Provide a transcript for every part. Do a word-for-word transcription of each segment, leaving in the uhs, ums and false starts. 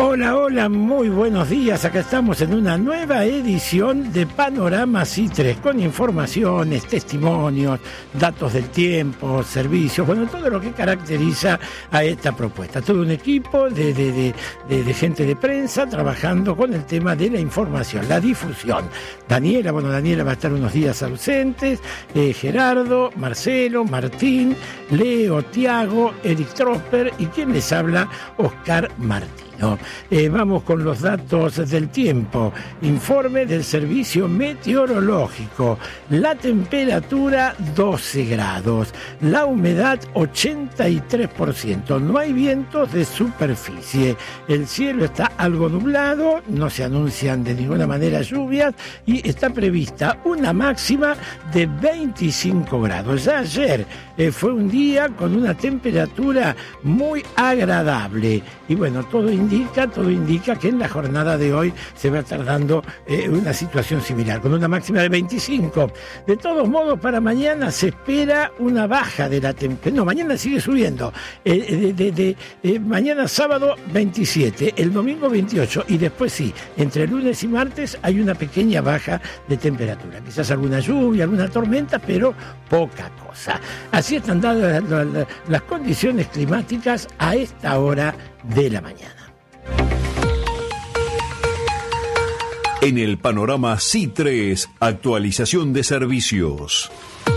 Hola, hola, muy buenos días. Acá estamos en una nueva edición de Panorama C I tres con informaciones, testimonios, datos del tiempo, servicios, bueno, todo lo que caracteriza a esta propuesta. Todo un equipo de, de, de, de, de gente de prensa trabajando con el tema de la información, la difusión. Daniela, bueno, Daniela va a estar unos días ausentes, eh, Gerardo, Marcelo, Martín, Leo, Tiago, Eric Tropper y quien les habla, Oscar Martín. Eh, vamos con los datos del tiempo. Informe del servicio meteorológico. La temperatura doce grados. La humedad ochenta y tres por ciento. No hay vientos de superficie. El cielo está algo nublado. No se anuncian de ninguna manera lluvias. Y está prevista una máxima de veinticinco grados. Ya ayer eh, fue un día con una temperatura muy agradable. Y bueno, todo indica Indica, todo indica que en la jornada de hoy se va a estar dando eh, una situación similar, con una máxima de veinticinco. De todos modos, para mañana se espera una baja de la temperatura. No, mañana sigue subiendo. Eh, de, de, de, eh, mañana sábado veintisiete, el domingo veintiocho, y después sí, entre lunes y martes hay una pequeña baja de temperatura. Quizás alguna lluvia, alguna tormenta, pero poca cosa. Así están dadas las, las, las condiciones climáticas a esta hora de la mañana. En el Panorama C I tres, actualización de servicios.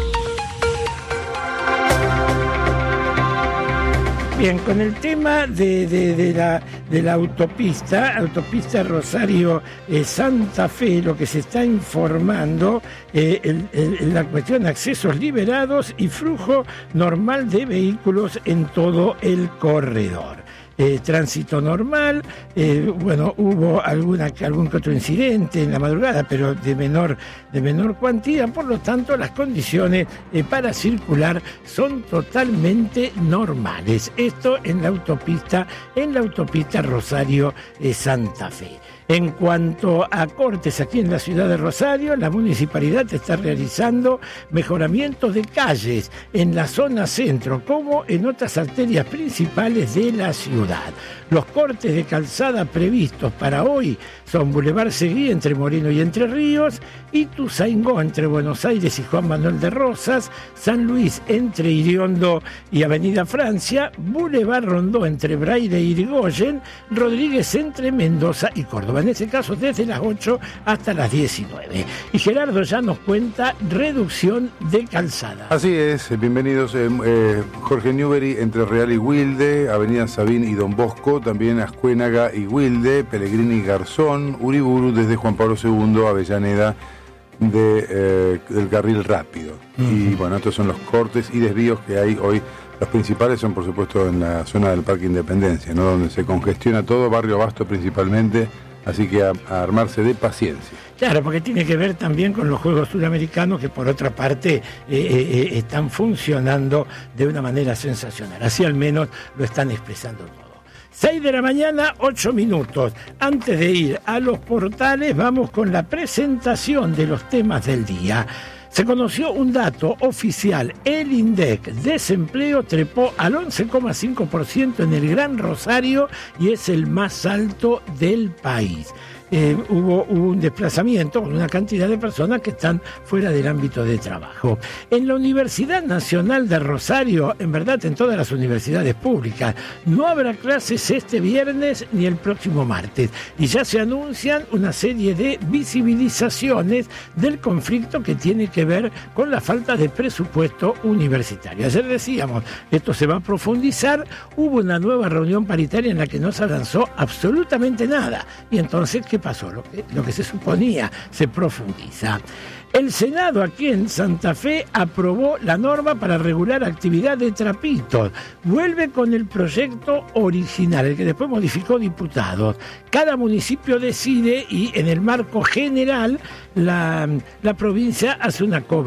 Bien, con el tema de, de, de, la, de la autopista, autopista Rosario eh, Santa Fe, lo que se está informando, eh, el, el, la cuestión de accesos liberados y flujo normal de vehículos en todo el corredor. Eh, tránsito normal, eh, bueno, hubo alguna, algún que otro incidente en la madrugada, pero de menor, de menor cuantía, por lo tanto las condiciones eh, para circular son totalmente normales. Esto en la autopista, en la autopista Rosario eh, Santa Fe. En cuanto a cortes aquí en la ciudad de Rosario, la municipalidad está realizando mejoramientos de calles en la zona centro, como en otras arterias principales de la ciudad. Los cortes de calzada previstos para hoy son Boulevard Seguí entre Moreno y Entre Ríos, Ituzaingó entre Buenos Aires y Juan Manuel de Rosas, San Luis entre Iriondo y Avenida Francia, Boulevard Rondó entre Braille y Irigoyen, Rodríguez entre Mendoza y Córdoba. En este caso desde las ocho hasta las diecinueve. Y Gerardo ya nos cuenta reducción de calzada. Así es, bienvenidos. Eh, eh, Jorge Newbery entre Real y Wilde, Avenida Sabín y Don Bosco, también Ascuénaga y Wilde, Pellegrini y Garzón, Uriburu desde Juan Pablo segundo, Avellaneda de, eh, del carril rápido. Uh-huh. Y bueno, estos son los cortes y desvíos que hay hoy. Los principales son, por supuesto, en la zona del Parque Independencia, ¿no? Donde se congestiona todo, Barrio Abasto principalmente. Así que a, a armarse de paciencia. Claro, porque tiene que ver también con los Juegos Suramericanos que por otra parte eh, eh, están funcionando de una manera sensacional. Así al menos lo están expresando todo. seis de la mañana, ocho minutos. Antes de ir a los portales, vamos con la presentación de los temas del día. Se conoció un dato oficial, el INDEC, desempleo trepó al once coma cinco por ciento en el Gran Rosario y es el más alto del país. Eh, hubo, hubo un desplazamiento con una cantidad de personas que están fuera del ámbito de trabajo. En la Universidad Nacional de Rosario, en verdad en todas las universidades públicas, no habrá clases este viernes ni el próximo martes. Y ya se anuncian una serie de visibilizaciones del conflicto que tiene que ver con la falta de presupuesto universitario. Ayer decíamos, esto se va a profundizar, hubo una nueva reunión paritaria en la que no se avanzó absolutamente nada. Y entonces, ¿qué pasó? Lo que, lo que se suponía se profundiza. El Senado aquí en Santa Fe aprobó la norma para regular actividad de trapitos. Vuelve con el proyecto original, el que después modificó diputados. Cada municipio decide y en el marco general la, la provincia hace una cobertura.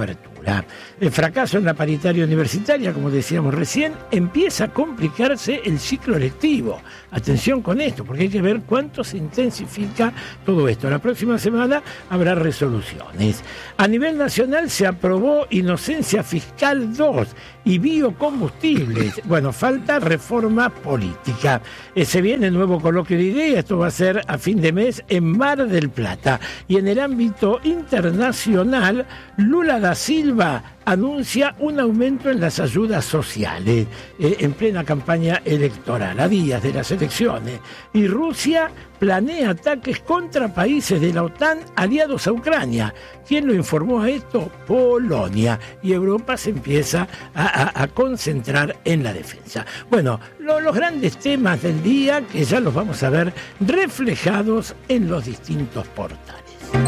dictadura. El fracaso en la paritaria universitaria, como decíamos recién, empieza a complicarse el ciclo lectivo. Atención con esto, porque hay que ver cuánto se intensifica todo esto. La próxima semana habrá resoluciones. A nivel nacional se aprobó Inocencia Fiscal dos y biocombustibles. Bueno, falta reforma política. Eh, se viene nuevo coloquio de ideas, esto va a ser a fin de mes en Mar del Plata. Y en el ámbito internacional, Lula da Silva anuncia un aumento en las ayudas sociales eh, en plena campaña electoral, a días de las elecciones. Y Rusia planea ataques contra países de la OTAN aliados a Ucrania. ¿Quién lo informó a esto? Polonia. Y Europa se empieza a, a, a concentrar en la defensa. Bueno, lo, los grandes temas del día que ya los vamos a ver reflejados en los distintos portales.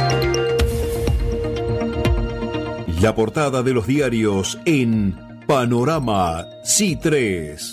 La portada de los diarios en Panorama C tres.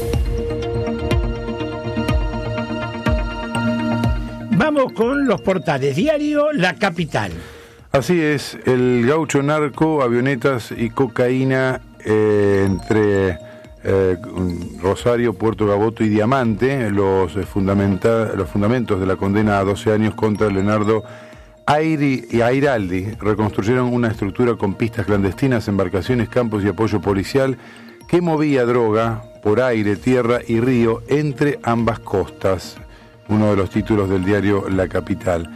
Vamos con los portales. Diario La Capital. Así es, el gaucho narco, avionetas y cocaína eh, entre eh, Rosario, Puerto Gaboto y Diamante, los, fundamenta, los fundamentos de la condena a doce años contra Leonardo Airi y Airaldi reconstruyeron una estructura con pistas clandestinas, embarcaciones, campos y apoyo policial que movía droga por aire, tierra y río entre ambas costas. Uno de los títulos del diario La Capital.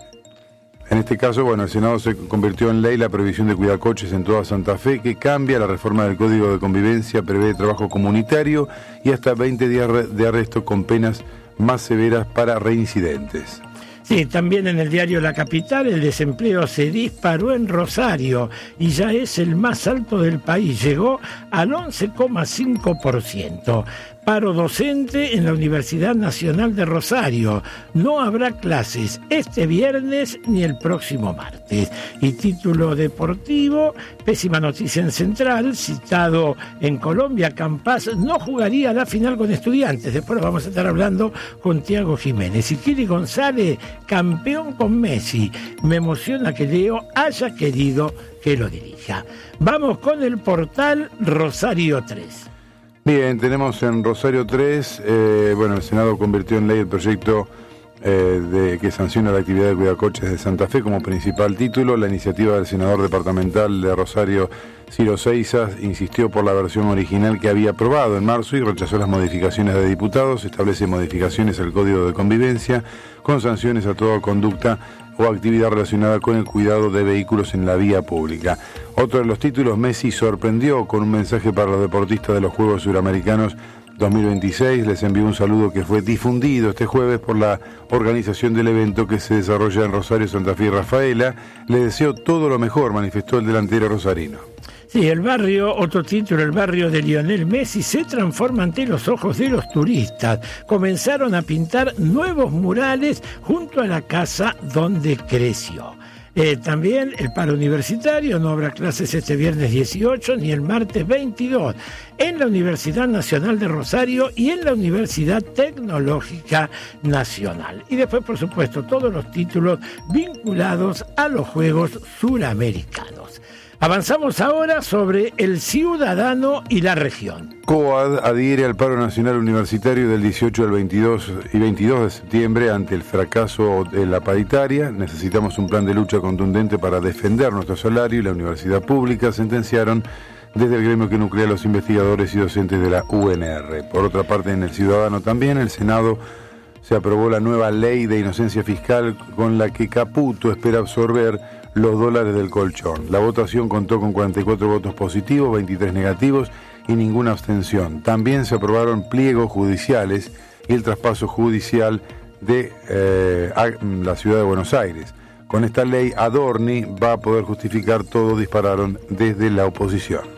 En este caso, bueno, el Senado se convirtió en ley la prohibición de cuidacoches en toda Santa Fe, que cambia la reforma del Código de Convivencia, prevé trabajo comunitario y hasta veinte días de arresto con penas más severas para reincidentes. Sí, también en el diario La Capital el desempleo se disparó en Rosario y ya es el más alto del país, llegó al once coma cinco por ciento. Paro docente en la Universidad Nacional de Rosario. No habrá clases este viernes ni el próximo martes. Y título deportivo, pésima noticia en Central, citado en Colombia, Campas no jugaría la final con Estudiantes. Después vamos a estar hablando con Thiago Jiménez. Y Kili González, campeón con Messi. Me emociona que Leo haya querido que lo dirija. Vamos con el portal Rosario tres. Bien, tenemos en Rosario tres, eh, bueno, el Senado convirtió en ley el proyecto eh, de que sanciona la actividad de cuidacoches de Santa Fe como principal título. La iniciativa del senador departamental de Rosario, Ciro Seizas, insistió por la versión original que había aprobado en marzo y rechazó las modificaciones de diputados. Establece modificaciones al Código de Convivencia con sanciones a toda conducta o actividad relacionada con el cuidado de vehículos en la vía pública. Otro de los títulos, Messi sorprendió con un mensaje para los deportistas de los Juegos Suramericanos dos mil veintiséis. Les envió un saludo que fue difundido este jueves por la organización del evento que se desarrolla en Rosario, Santa Fe y Rafaela. Le deseo todo lo mejor, manifestó el delantero rosarino. Sí, el barrio, otro título, el barrio de Lionel Messi se transforma ante los ojos de los turistas. Comenzaron a pintar nuevos murales junto a la casa donde creció. Eh, también el paro universitario, no habrá clases este viernes dieciocho ni el martes veintidós en la Universidad Nacional de Rosario y en la Universidad Tecnológica Nacional. Y después, por supuesto, todos los títulos vinculados a los Juegos Suramericanos. Avanzamos ahora sobre el ciudadano y la región. COAD adhiere al paro nacional universitario del dieciocho al veintidós y veintidós de septiembre ante el fracaso de la paritaria. Necesitamos un plan de lucha contundente para defender nuestro salario y la universidad pública, sentenciaron desde el gremio que nuclea a los investigadores y docentes de la U N R. Por otra parte, en el ciudadano también, el Senado se aprobó la nueva ley de inocencia fiscal con la que Caputo espera absorber los dólares del colchón. La votación contó con cuarenta y cuatro votos positivos, veintitrés negativos y ninguna abstención. También se aprobaron pliegos judiciales y el traspaso judicial de eh, a la ciudad de Buenos Aires. Con esta ley, Adorni va a poder justificar todo, dispararon desde la oposición.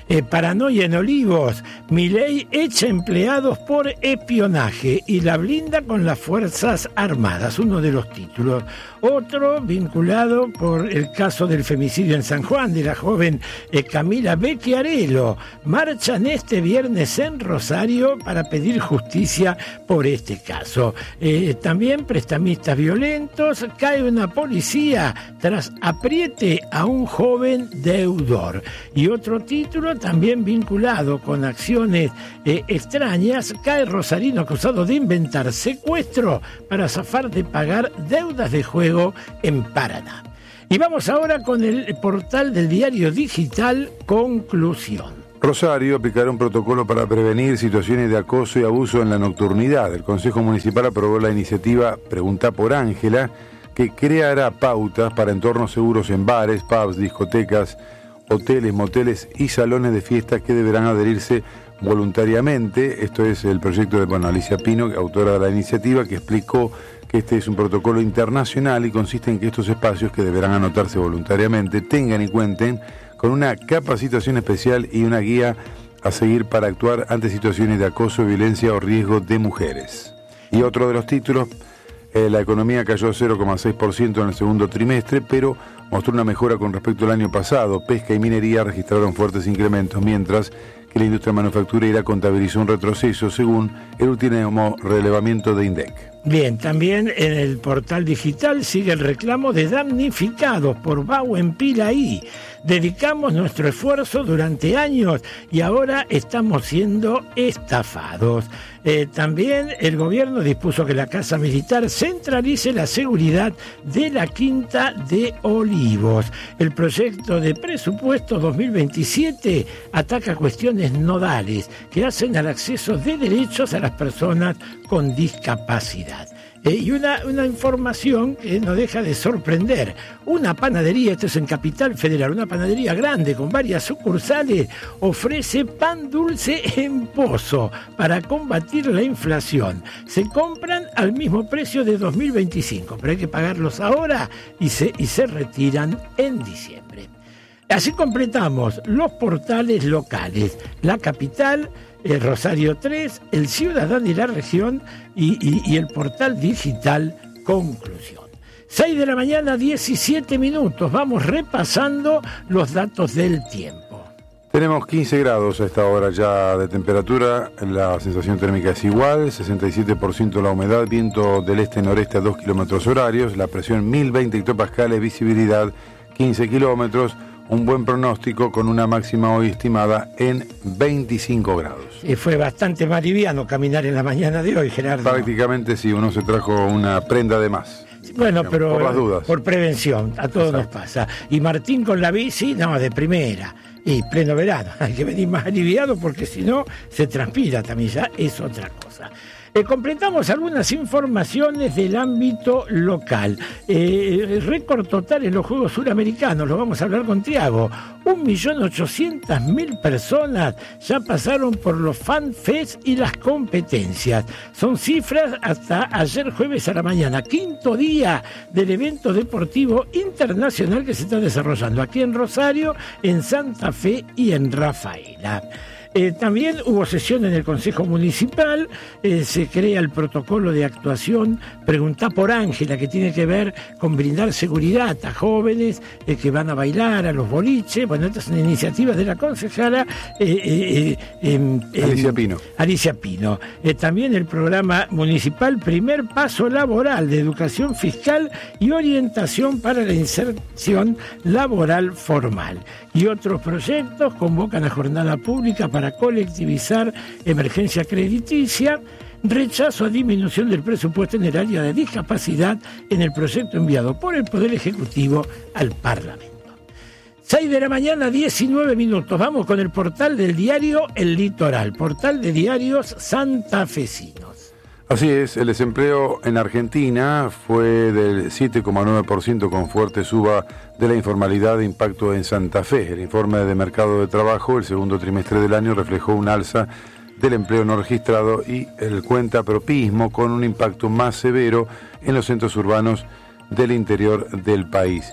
Eh, paranoia en Olivos, Milei echa empleados por espionaje y la blinda con las Fuerzas Armadas, uno de los títulos. Otro vinculado por el caso del femicidio en San Juan de la joven eh, Camila Becchiarello. Marchan este viernes en Rosario para pedir justicia por este caso. Eh, también prestamistas violentos, cae una policía tras apriete a un joven deudor. Y otro título también vinculado con acciones eh, extrañas, cae rosarino acusado de inventar secuestro para zafar de pagar deudas de juego en Paraná. Y vamos ahora con el portal del diario digital Conclusión. Rosario aplicará un protocolo para prevenir situaciones de acoso y abuso en la nocturnidad. El Consejo Municipal aprobó la iniciativa Pregunta por Ángela, que creará pautas para entornos seguros en bares, pubs, discotecas, hoteles, moteles y salones de fiestas que deberán adherirse voluntariamente. Esto es el proyecto de bueno, Alicia Pino, autora de la iniciativa, que explicó que este es un protocolo internacional y consiste en que estos espacios, que deberán anotarse voluntariamente, tengan y cuenten con una capacitación especial y una guía a seguir para actuar ante situaciones de acoso, violencia o riesgo de mujeres. Y otro de los títulos, eh, la economía cayó cero coma seis por ciento en el segundo trimestre, pero mostró una mejora con respecto al año pasado. Pesca y minería registraron fuertes incrementos, mientras que la industria manufacturera contabilizó un retroceso, según el último relevamiento de INDEC. Bien, también en el portal digital sigue el reclamo de damnificados por Bau en Pilaí. Dedicamos nuestro esfuerzo durante años y ahora estamos siendo estafados. Eh, también el gobierno dispuso que la Casa Militar centralice la seguridad de la Quinta de Olivos. El proyecto de presupuesto dos mil veintisiete ataca cuestiones nodales que hacen al acceso de derechos a las personas con discapacidad. Eh, y una, una información que no deja de sorprender. Una panadería, esto es en Capital Federal, una panadería grande con varias sucursales, ofrece pan dulce en pozo para combatir la inflación. Se compran al mismo precio de dos mil veinticinco, pero hay que pagarlos ahora y se, y se retiran en diciembre. Así completamos los portales locales, La Capital, el Rosario tres, El Ciudadano y la Región y, y, y el portal digital Conclusión. seis de la mañana, diecisiete minutos. Vamos repasando los datos del tiempo. Tenemos quince grados a esta hora ya de temperatura, la sensación térmica es igual, sesenta y siete por ciento la humedad, viento del este-noreste a dos kilómetros horarios, la presión mil veinte hectopascales, visibilidad quince kilómetros. Un buen pronóstico con una máxima hoy estimada en veinticinco grados. Y fue bastante más liviano caminar en la mañana de hoy, Gerardo. Prácticamente sí, uno se trajo una prenda de más. Bueno, digamos, pero por las dudas. Por prevención, a todos nos pasa. Y Martín con la bici, no, de primera. Y pleno verano, hay que venir más aliviado porque si no se transpira también, ya es otra cosa. Eh, completamos algunas informaciones del ámbito local. Eh, récord total en los Juegos Suramericanos, lo vamos a hablar con Tiago. un millón ochocientas mil personas ya pasaron por los Fan Fest y las competencias. Son cifras hasta ayer jueves a la mañana, quinto día del evento deportivo internacional que se está desarrollando aquí en Rosario, en Santa Fe y en Rafaela. Eh, también hubo sesión en el Consejo Municipal, eh, se crea el protocolo de actuación Preguntá por Ángela, que tiene que ver con brindar seguridad a jóvenes eh, que van a bailar, a los boliches. Bueno, esta es una iniciativa de la concejala eh, eh, eh, eh, Alicia Pino. Alicia Pino. Eh, también el programa municipal Primer Paso Laboral de Educación Fiscal y Orientación para la Inserción Laboral Formal. Y otros proyectos convocan a jornada pública para para colectivizar emergencia crediticia, rechazo a disminución del presupuesto en el área de discapacidad en el proyecto enviado por el Poder Ejecutivo al Parlamento. seis de la mañana, diecinueve minutos. Vamos con el portal del diario El Litoral, portal de diarios santafesinos. Así es, el desempleo en Argentina fue del siete coma nueve por ciento con fuerte suba de la informalidad de impacto en Santa Fe. El informe de mercado de trabajo, el segundo trimestre del año, reflejó un alza del empleo no registrado y el cuentapropismo con un impacto más severo en los centros urbanos del interior del país.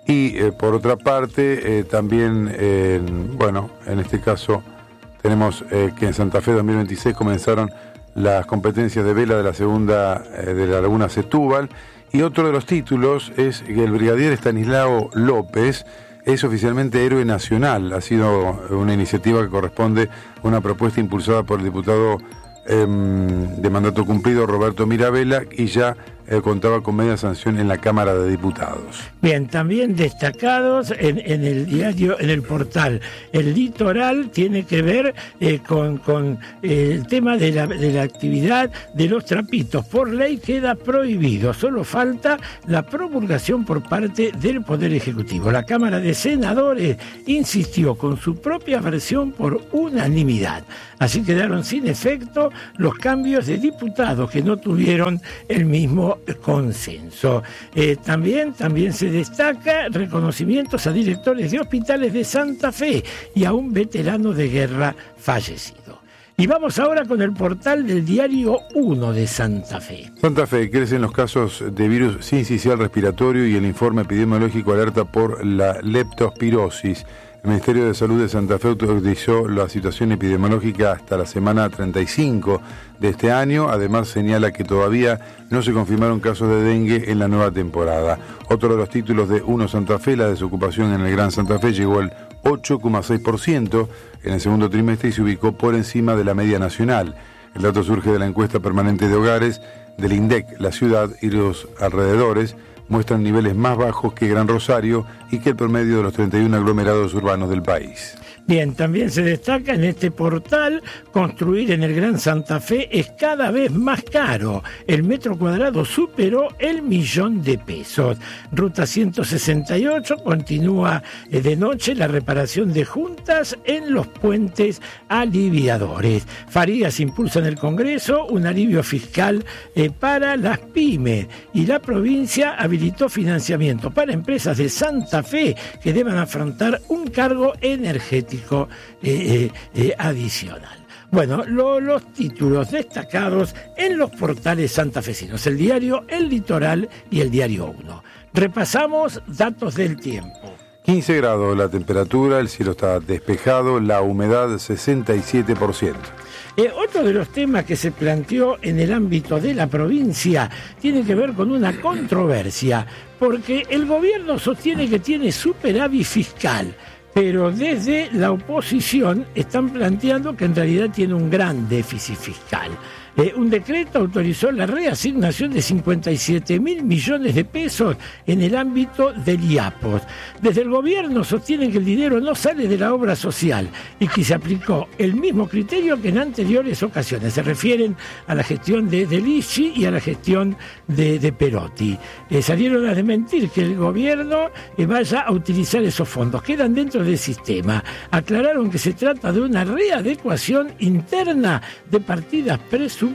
Y eh, por otra parte, eh, también, eh, bueno, en este caso tenemos eh, que en Santa Fe dos mil veintiséis comenzaron las competencias de vela de la segunda eh, de la Laguna Setúbal. Y otro de los títulos es que el brigadier Estanislao López es oficialmente héroe nacional. Ha sido una iniciativa que corresponde a una propuesta impulsada por el diputado eh, de mandato cumplido Roberto Mirabella y ya eh, contaba con media sanción en la Cámara de Diputados. Bien, también destacados en, en el diario, en el portal El Litoral, tiene que ver eh, con, con eh, el tema de la, de la actividad de los trapitos. Por ley queda prohibido, solo falta la promulgación por parte del Poder Ejecutivo. La Cámara de Senadores insistió con su propia versión por unanimidad. Así quedaron sin efecto los cambios de diputados que no tuvieron el mismo consenso. Eh, también, también se destaca reconocimientos a directores de hospitales de Santa Fe y a un veterano de guerra fallecido. Y vamos ahora con el portal del diario uno de Santa Fe. Santa Fe, crecen los casos de virus sincicial respiratorio y el informe epidemiológico alerta por la leptospirosis. El Ministerio de Salud de Santa Fe autorizó la situación epidemiológica hasta la semana treinta y cinco de este año. Además, señala que todavía no se confirmaron casos de dengue en la nueva temporada. Otro de los títulos de uno Santa Fe, la desocupación en el Gran Santa Fe llegó al ocho coma seis por ciento en el segundo trimestre y se ubicó por encima de la media nacional. El dato surge de la encuesta permanente de hogares del INDEC. La ciudad y los alrededores muestran niveles más bajos que Gran Rosario y que el promedio de los treinta y uno aglomerados urbanos del país. Bien, también se destaca en este portal, construir en el Gran Santa Fe es cada vez más caro. El metro cuadrado superó el millón de pesos. Ruta ciento sesenta y ocho continúa de noche la reparación de juntas en los puentes aliviadores. Farías impulsa en el Congreso un alivio fiscal eh, para las pymes y la provincia habilitó financiamiento para empresas de Santa Fe que deban afrontar un cargo energético Eh, eh, eh, adicional. Bueno, lo, los títulos destacados en los portales santafesinos, el diario El Litoral y el diario uno. Repasamos datos del tiempo. quince grados la temperatura, el cielo está despejado, la humedad sesenta y siete por ciento. Eh, otro de los temas que se planteó en el ámbito de la provincia tiene que ver con una controversia, porque el gobierno sostiene que tiene superávit fiscal, pero desde la oposición están planteando que en realidad tiene un gran déficit fiscal. Eh, un decreto autorizó la reasignación de cincuenta y siete mil millones de pesos en el ámbito del I A P O S. Desde el gobierno sostienen que el dinero no sale de la obra social y que se aplicó el mismo criterio que en anteriores ocasiones. Se refieren a la gestión de, de Lichi y a la gestión de, de Perotti. Eh, salieron a desmentir que el gobierno eh, vaya a utilizar esos fondos. Quedan dentro del sistema. Aclararon que se trata de una readecuación interna de partidas presupuestarias.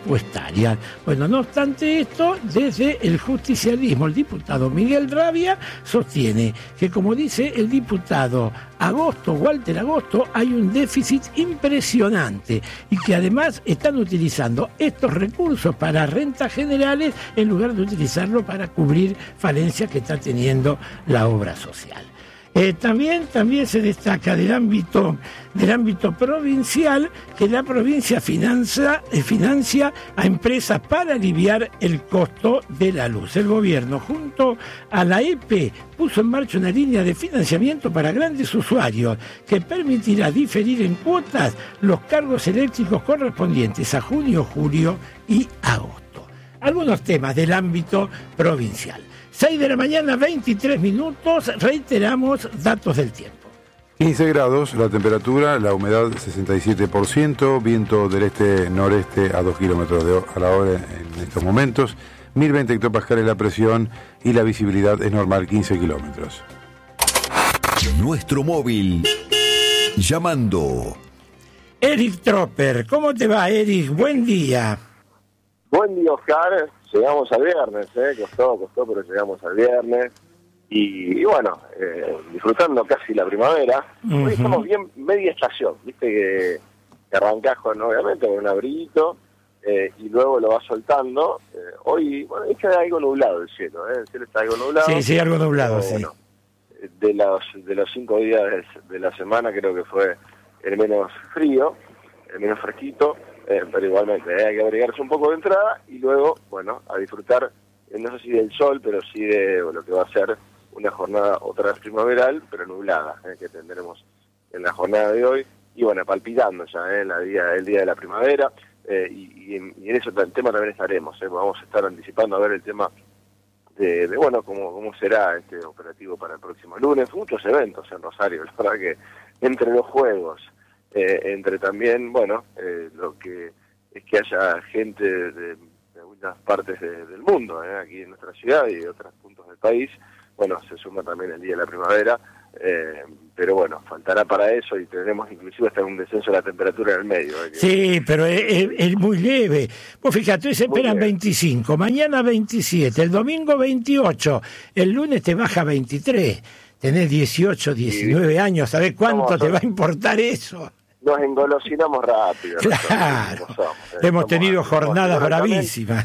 Bueno, no obstante esto, desde el justicialismo, el diputado Miguel Rabia sostiene que, como dice el diputado Agosto, Walter Agosto, hay un déficit impresionante y que además están utilizando estos recursos para rentas generales en lugar de utilizarlo para cubrir falencias que está teniendo la obra social. Eh, también, también se destaca del ámbito, del ámbito provincial que la provincia financia, eh, financia a empresas para aliviar el costo de la luz. El gobierno, junto a la E P E, puso en marcha una línea de financiamiento para grandes usuarios que permitirá diferir en cuotas los cargos eléctricos correspondientes a junio, julio y agosto. Algunos temas del ámbito provincial. seis de la mañana, veintitrés minutos, reiteramos datos del tiempo. quince grados la temperatura, la humedad sesenta y siete por ciento, viento del este-noreste a dos kilómetros de, a la hora en estos momentos, mil veinte hectopascales la presión y la visibilidad es normal, quince kilómetros. Nuestro móvil, llamando. Eric Tropper, ¿cómo te va, Eric? Buen día. Buen día, Oscar. Llegamos al viernes, ¿eh? Costó, costó, pero llegamos al viernes. Y, y bueno, eh, disfrutando casi la primavera. Uh-huh. Hoy estamos bien media estación, viste que, que arrancás con, obviamente, con un abriguito eh, y luego lo vas soltando. Eh, hoy, bueno, es que hay algo nublado el cielo, ¿eh? El cielo está algo nublado. Sí, sí, algo nublado, pero, sí. Bueno, de los de los cinco días de la semana creo que fue el menos frío, el menos fresquito, eh, pero igualmente eh, hay que abrigarse un poco de entrada y luego, bueno, a disfrutar, eh, no sé si del sol, pero sí de lo que va a ser una jornada otra vez primaveral, pero nublada, eh, que tendremos en la jornada de hoy, y bueno, palpitando ya eh, la día, el día de la primavera, eh, y, y, en, y en eso el tema también estaremos, eh, vamos a estar anticipando a ver el tema de, de bueno, cómo, cómo será este operativo para el próximo lunes, muchos eventos en Rosario, la verdad que entre los juegos, eh, entre también, bueno, eh, lo que es que haya gente de, de algunas partes de, del mundo, eh, aquí en nuestra ciudad y de otros puntos del país, bueno, se suma también el Día de la Primavera, eh, pero bueno, faltará para eso y tendremos inclusive hasta un descenso de la temperatura en el medio. Eh, que... Sí, pero es, es, es muy leve. Vos fíjate, se esperan veinticinco, mañana veintisiete, el domingo veintiocho, el lunes te baja veintitrés. Tenés dieciocho, diecinueve sí. años, ¿sabés cuánto te va a importar eso? Nos engolosinamos rápido. Claro, nosotros, somos, eh, hemos tenido jornadas bravísimas.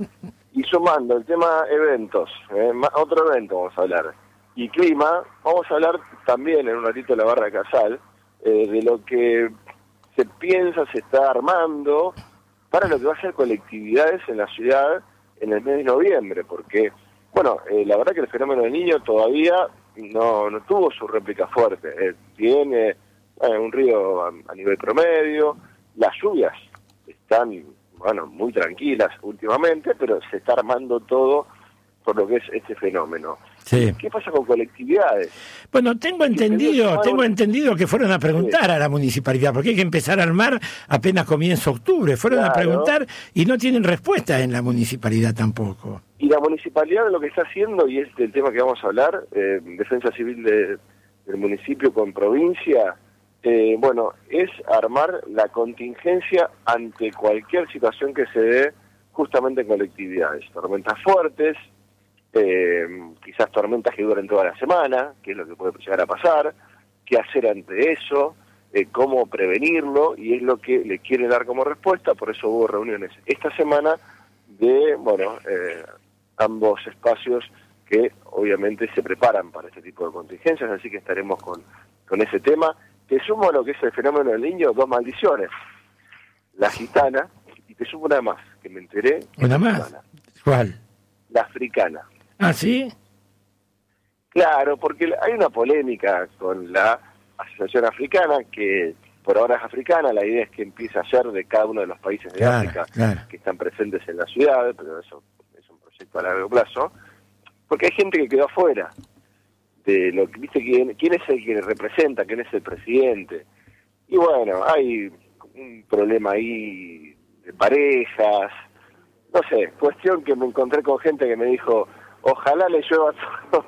Y sumando el tema eventos, eh, otro evento vamos a hablar, y clima, vamos a hablar también en un ratito de la barra de Casal, eh, de lo que se piensa, se está armando para lo que va a ser colectividades en la ciudad en el mes de noviembre, porque, bueno, eh, la verdad que el fenómeno del Niño todavía no, no tuvo su réplica fuerte, eh, tiene eh, un río a, a nivel promedio, las lluvias están, bueno, muy tranquilas últimamente, pero se está armando todo por lo que es este fenómeno. Sí. ¿Qué pasa con colectividades? Bueno, tengo entendido, tengo entendido que fueron a preguntar sí. a la municipalidad, porque hay que empezar a armar apenas comienza octubre. Fueron claro. a preguntar y no tienen respuesta en la municipalidad tampoco. Y la municipalidad lo que está haciendo, y es el tema que vamos a hablar, eh, defensa civil de, del municipio con provincia, eh, bueno, es armar la contingencia ante cualquier situación que se dé justamente en colectividades. Tormentas fuertes, Eh, quizás tormentas que duren toda la semana, que es lo que puede llegar a pasar, qué hacer ante eso, eh, cómo prevenirlo, y es lo que le quiere dar como respuesta. Por eso hubo reuniones esta semana de, bueno, eh, ambos espacios que obviamente se preparan para este tipo de contingencias, así que estaremos con, con ese tema. Te sumo a lo que es el fenómeno del Niño, dos maldiciones, la gitana, y te sumo una más, que me enteré. ¿Una más? Gitana. ¿Cuál? La africana. ¿Ah, sí? Claro, porque hay una polémica con la Asociación Africana, que por ahora es africana, la idea es que empiece a ser de cada uno de los países de claro, África claro. que están presentes en la ciudad, pero eso es un proyecto a largo plazo, porque hay gente que quedó afuera de lo que, viste, quién, quién es el que representa, quién es el presidente, y bueno, hay un problema ahí de parejas, no sé, cuestión que me encontré con gente que me dijo, ojalá le llueva todo.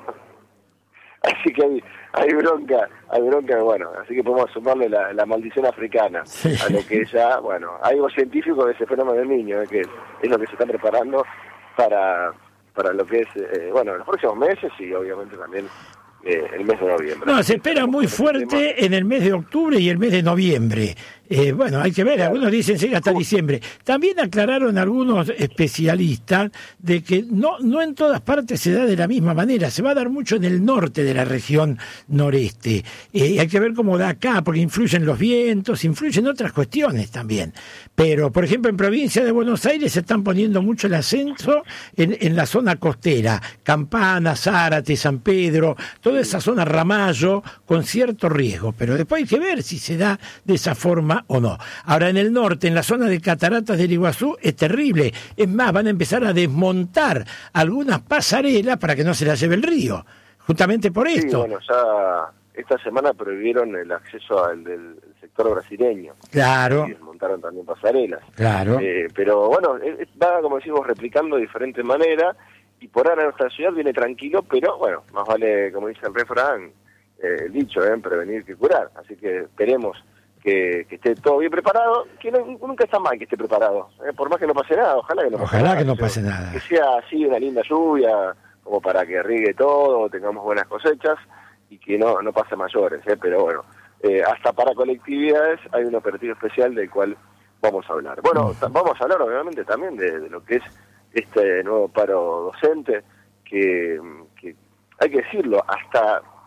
Así que hay, hay bronca, hay bronca, bueno, así que podemos sumarle la, la maldición africana, sí. a lo que ya, bueno, hay algo científico de ese fenómeno del Niño, eh, que es, es lo que se está preparando para, para lo que es, eh, bueno, los próximos meses y obviamente también eh, el mes de noviembre. No, se espera muy fuerte en el mes de octubre y el mes de noviembre. Eh, bueno, hay que ver, algunos dicen sí, hasta diciembre. También aclararon algunos especialistas de que no, no en todas partes se da de la misma manera, se va a dar mucho en el norte de la región noreste. Eh, hay que ver cómo da acá, porque influyen los vientos, influyen otras cuestiones también. Pero, por ejemplo, en provincia de Buenos Aires se están poniendo mucho el acento en, en la zona costera, Campana, Zárate, San Pedro, toda esa zona Ramallo, con cierto riesgo. Pero después hay que ver si se da de esa forma o no. Ahora en el norte, en la zona de Cataratas del Iguazú, es terrible. Es más, van a empezar a desmontar algunas pasarelas para que no se las lleve el río. Justamente por esto. Sí, bueno, ya esta semana prohibieron el acceso al del sector brasileño. Claro. Y desmontaron también pasarelas. Claro. Eh, pero bueno, va, como decimos, replicando de diferente manera, y por ahora nuestra ciudad viene tranquilo, pero bueno, más vale, como dice el refrán, eh, el dicho, eh, prevenir que curar. Así que esperemos Que, que esté todo bien preparado, que no, nunca está mal que esté preparado, eh, por más que no pase nada, ojalá que no pase ojalá nada. que no pase nada. Que sea así una linda lluvia, como para que riegue todo, tengamos buenas cosechas y que no, no pase mayores, eh, pero bueno, eh, hasta para colectividades hay un operativo especial del cual vamos a hablar. Bueno, uh-huh. vamos a hablar obviamente también de, de lo que es este nuevo paro docente, que, que hay que decirlo, hasta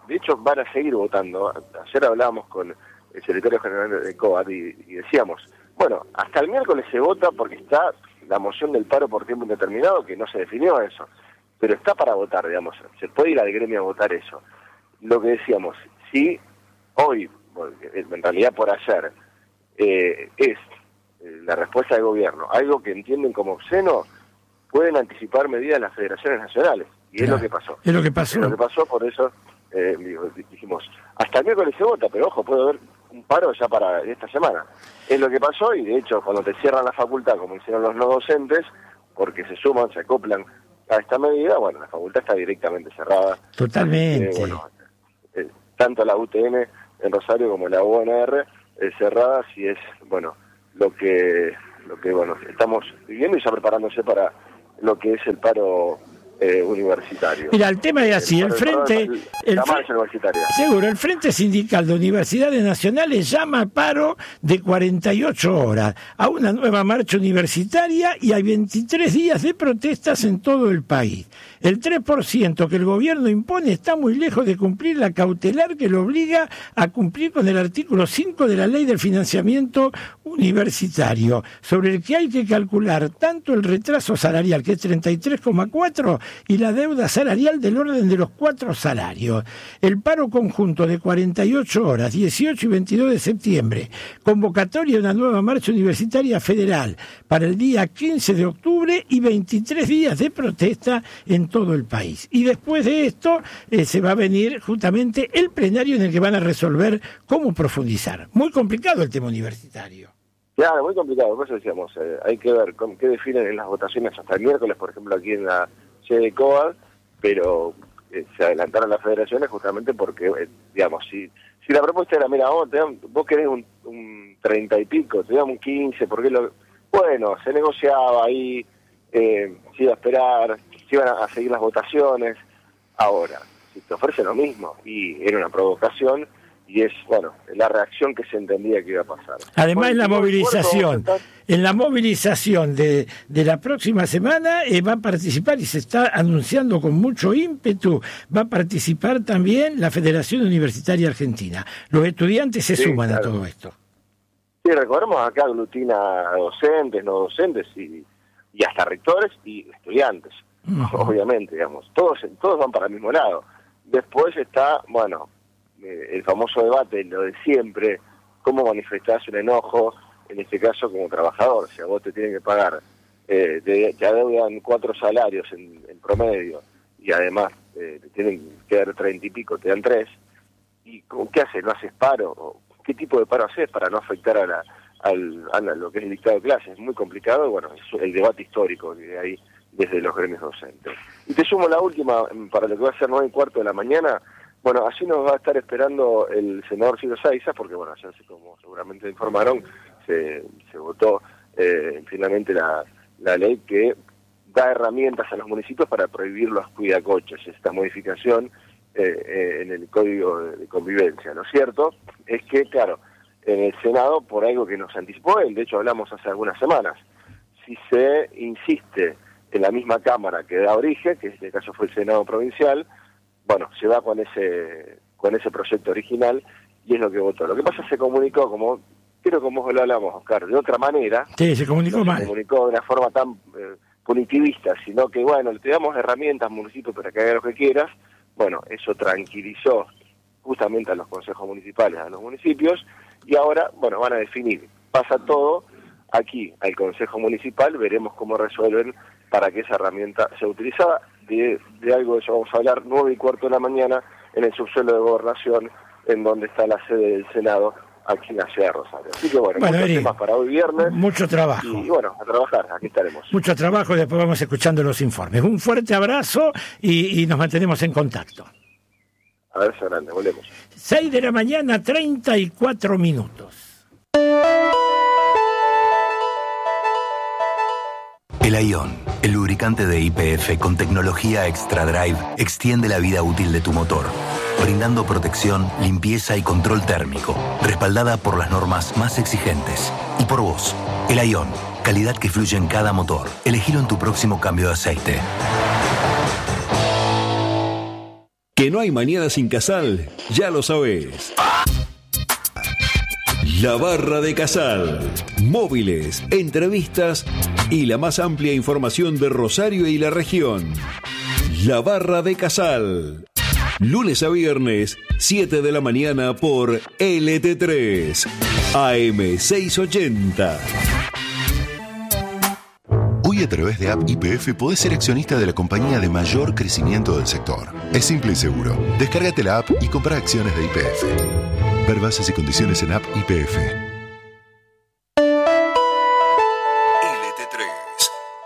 de hecho van a seguir votando. Ayer hablábamos con el secretario general de COAD y, y decíamos, bueno, hasta el miércoles se vota porque está la moción del paro por tiempo indeterminado, que no se definió eso, pero está para votar, digamos, se puede ir al gremio a votar eso. Lo que decíamos, si hoy, bueno, en realidad por ayer, eh, es la respuesta del gobierno, algo que entienden como obsceno, pueden anticipar medidas las federaciones nacionales. Y claro, es lo que pasó. Es lo que pasó. Es lo que pasó, por eso eh, dijimos, hasta el miércoles se vota, pero ojo, puede haber un paro ya para esta semana. Es lo que pasó, y de hecho, cuando te cierran la facultad, como hicieron los no docentes, porque se suman, se acoplan a esta medida, bueno, la facultad está directamente cerrada. Totalmente. Eh, bueno, eh, tanto la U T N en Rosario como la U N R eh, cerradas, y es, bueno, lo que lo que bueno estamos viviendo y ya preparándose para lo que es el paro eh, universitario. Mira, el tema es así, el, el frente... El, el la fre marcha universitaria. Seguro, el Frente Sindical de Universidades Nacionales llama a paro de cuarenta y ocho horas, a una nueva marcha universitaria, y hay veintitrés días de protestas en todo el país. El tres por ciento que el gobierno impone está muy lejos de cumplir la cautelar que lo obliga a cumplir con el artículo cinco de la Ley del Financiamiento Universitario, sobre el que hay que calcular tanto el retraso salarial, que es treinta y tres coma cuatro, y la deuda salarial del orden de los cuatro salarios. El paro conjunto de cuarenta y ocho horas, dieciocho y veintidós de septiembre, convocatoria de una nueva marcha universitaria federal para el día quince de octubre y veintitrés días de protesta en todo el país. Y después de esto eh, se va a venir justamente el plenario en el que van a resolver cómo profundizar. Muy complicado el tema universitario. Claro, muy complicado, por eso decíamos, eh, hay que ver con qué definen en las votaciones hasta el miércoles, por ejemplo, aquí en la sede de COAD, pero eh, se adelantaron las federaciones justamente porque, eh, digamos, si si la propuesta era, mira, vos, te dan, vos querés un, un treinta y pico, te damos un quince, porque lo... Bueno, se negociaba ahí, eh, se iba a esperar, se iban a, a seguir las votaciones. Ahora, si te ofrece lo mismo, y era una provocación, y es, bueno, la reacción que se entendía que iba a pasar. Además, bueno, en la movilización, en la movilización de, de la próxima semana eh, va a participar, y se está anunciando con mucho ímpetu, va a participar también la Federación Universitaria Argentina. Los estudiantes se sí, suman claro. a todo esto. Sí, recordemos acá aglutina a docentes, no docentes, y, y hasta rectores y estudiantes, uh-huh. obviamente, digamos. Todos, todos van para el mismo lado. Después está, bueno, el famoso debate, lo de siempre, cómo manifestás un enojo, en este caso como trabajador. Si a vos te tienen que pagar, eh, te, te adeudan cuatro salarios en, en promedio, y además eh, te tienen que dar treinta y pico, te dan tres, ¿y qué haces? ¿No haces paro? ¿Qué tipo de paro haces para no afectar a, la, al, a la, lo que es el dictado de clases? Es muy complicado, y bueno, es el debate histórico que hay desde los gremios docentes. Y te sumo la última, para lo que va a ser nueve y cuarto de la mañana. Bueno, así nos va a estar esperando el senador Ciro Saiza, porque bueno, ya como seguramente informaron, se, se votó eh, finalmente la, la ley que da herramientas a los municipios para prohibir los cuidacoches, esta modificación eh, eh, en el Código de Convivencia. Lo cierto es que, claro, en el Senado, por algo que nos anticipó él, de hecho hablamos hace algunas semanas, si se insiste en la misma Cámara que da origen, que en este caso fue el Senado provincial, bueno, se va con ese con ese proyecto original, y es lo que votó. Lo que pasa, se comunicó, como creo que como lo hablamos, Oscar, de otra manera. Sí, se comunicó no mal. Se comunicó de una forma tan eh, punitivista, sino que, bueno, te damos herramientas al municipio para que haga lo que quieras. Bueno, eso tranquilizó justamente a los consejos municipales, a los municipios, y ahora, bueno, van a definir. Pasa todo aquí al Consejo Municipal, veremos cómo resuelven para que esa herramienta sea utilizada. De, de algo de eso vamos a hablar nueve y cuarto de la mañana en el subsuelo de Gobernación, en donde está la sede del Senado, aquí en la ciudad de Rosario. Así que bueno, bueno muchos Eri, temas para hoy viernes. Mucho trabajo. Y bueno, a trabajar, aquí estaremos. Mucho trabajo, y después vamos escuchando los informes. Un fuerte abrazo y, y nos mantenemos en contacto. Abrazo grande, volvemos. seis de la mañana, treinta y cuatro minutos. El Ion, el lubricante de Y P F con tecnología Extra Drive, extiende la vida útil de tu motor, brindando protección, limpieza y control térmico, respaldada por las normas más exigentes. Y por vos, el Ion, calidad que fluye en cada motor. Elegilo en tu próximo cambio de aceite. Que no hay mañana sin Casal, ya lo sabés. La Barra de Casal. Móviles, entrevistas y la más amplia información de Rosario y la región. La Barra de Casal. Lunes a viernes, siete de la mañana por L T tres, A M seiscientos ochenta. Hoy a través de App Y P F podés ser accionista de la compañía de mayor crecimiento del sector. Es simple y seguro. Descárgate la app y comprá acciones de Y P F. Ver bases y condiciones en App Y P F. L T tres.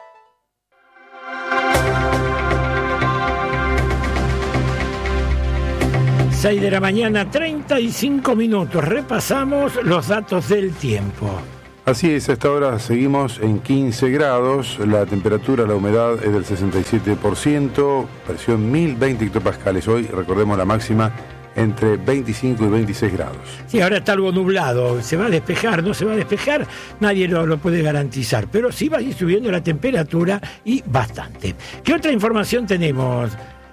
seis de la mañana, treinta y cinco minutos. Repasamos los datos del tiempo. Así es, a esta hora seguimos en quince grados, la temperatura, la humedad es del sesenta y siete por ciento, presión mil veinte hectopascales. Hoy, recordemos, la máxima entre veinticinco y veintiséis grados. Sí, ahora está algo nublado, se va a despejar, no se va a despejar, nadie lo, lo puede garantizar, pero sí va a ir subiendo la temperatura y bastante. ¿Qué otra información tenemos?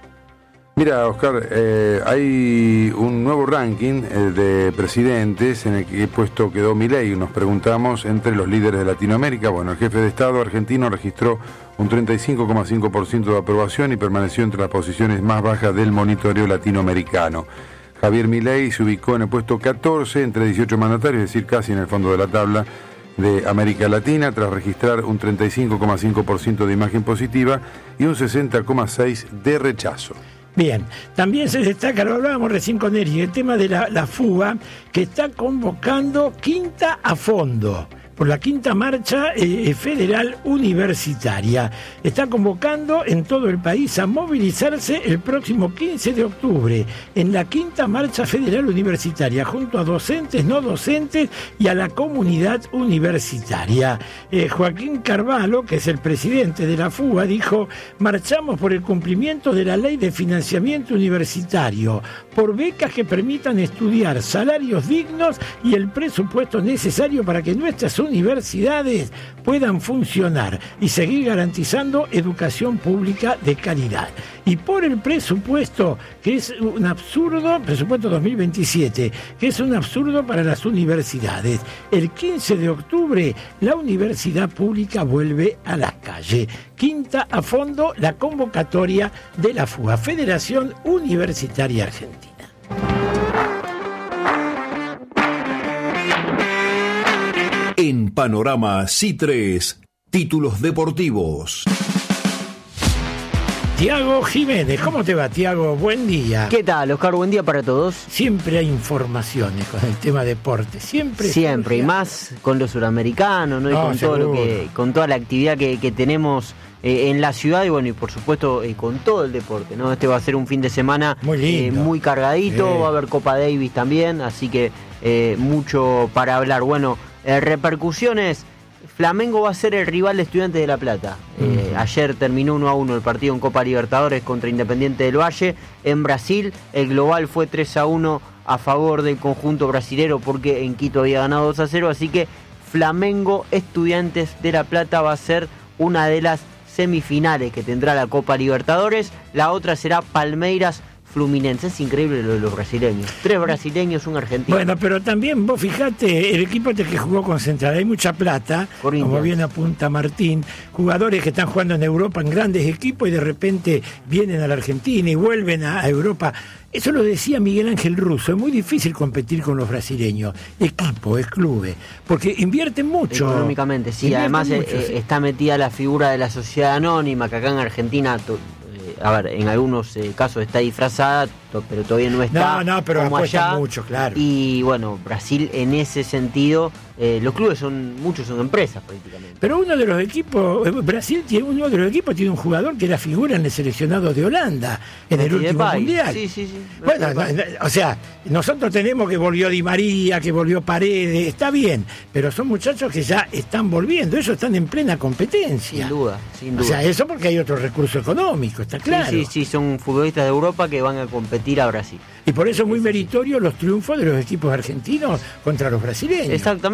Mira, Oscar, eh, hay un nuevo ranking eh, de presidentes en el que puesto quedó Milei. Nos preguntamos entre los líderes de Latinoamérica. Bueno, el jefe de Estado argentino registró un treinta y cinco coma cinco por ciento de aprobación y permaneció entre las posiciones más bajas del monitoreo latinoamericano. Javier Milei se ubicó en el puesto catorce entre dieciocho mandatarios, es decir, casi en el fondo de la tabla de América Latina, tras registrar un treinta y cinco coma cinco por ciento de imagen positiva y un sesenta coma seis por ciento de rechazo. Bien, también se destaca, lo hablábamos recién con Eri, el tema de la, la fuga, que está convocando Quinta a Fondo, por la quinta marcha eh, federal universitaria. Está convocando en todo el país a movilizarse el próximo quince de octubre en la quinta marcha federal universitaria, junto a docentes, no docentes y a la comunidad universitaria. Eh, Joaquín Carvalho, que es el presidente de la fuga, dijo: marchamos por el cumplimiento de la ley de financiamiento universitario, por becas que permitan estudiar, salarios dignos y el presupuesto necesario para que nuestras universidades puedan funcionar y seguir garantizando educación pública de calidad. Y por el presupuesto, que es un absurdo, presupuesto dos mil veintisiete, que es un absurdo para las universidades. El quince de octubre, la universidad pública vuelve a la calle. Quinta a Fondo, la convocatoria de la fuga, Federación Universitaria Argentina. En Panorama C I tres, títulos deportivos. Tiago Jiménez, ¿cómo te va, Tiago? Buen día. ¿Qué tal, Oscar? Buen día para todos. Siempre hay informaciones con el tema deporte, siempre. Siempre, y más con los suramericanos, ¿no? Y No, con todo seguro. lo que, con toda la actividad que, que tenemos eh, en la ciudad y bueno, y por supuesto eh, con todo el deporte, ¿no? Este va a ser un fin de semana Muy lindo. eh, muy cargadito, Sí. va a haber Copa Davis también, así que eh, mucho para hablar. Bueno, eh, repercusiones. Flamengo va a ser el rival de Estudiantes de La Plata. Eh, Uh-huh. Ayer terminó uno a uno el partido en Copa Libertadores contra Independiente del Valle. En Brasil, el global fue tres a uno a favor del conjunto brasilero porque en Quito había ganado dos a cero. Así que Flamengo Estudiantes de La Plata va a ser una de las semifinales que tendrá la Copa Libertadores. La otra será Palmeiras Fluminense. Es increíble lo de los brasileños. Tres brasileños, un argentino. Bueno, pero también vos fijate, el equipo este que jugó con Central, hay mucha plata, Corinthians. como bien apunta Martín, jugadores que están jugando en Europa en grandes equipos y de repente vienen a la Argentina y vuelven a, a Europa. Eso lo decía Miguel Ángel Russo, es muy difícil competir con los brasileños, equipos, clubes, porque invierten mucho. Económicamente, sí. Invierten Además eh, mucho, eh, sí. está metida la figura de la sociedad anónima, que acá en Argentina, to- eh, a ver, en algunos eh, casos está disfrazada, to- pero todavía no está. No, no, pero como apuestan allá. mucho, claro. Y bueno, Brasil en ese sentido, eh, los clubes son, muchos son empresas prácticamente. Pero uno de los equipos, eh, Brasil tiene uno de los equipos tiene un jugador que era figura en el seleccionado de Holanda en el Messi último Depay. mundial. Sí, sí, sí. Bueno, Messi no, Depay. no, o sea, nosotros tenemos que volvió Di María, que volvió Paredes, está bien, pero son muchachos que ya están volviendo, ellos están en plena competencia. Sin duda, sin O duda. sea, eso porque hay otro recurso económico, está claro. Sí, sí, sí, son futbolistas de Europa que van a competir a Brasil. Y por eso es muy meritorio los triunfos de los equipos argentinos contra los brasileños. Exactamente.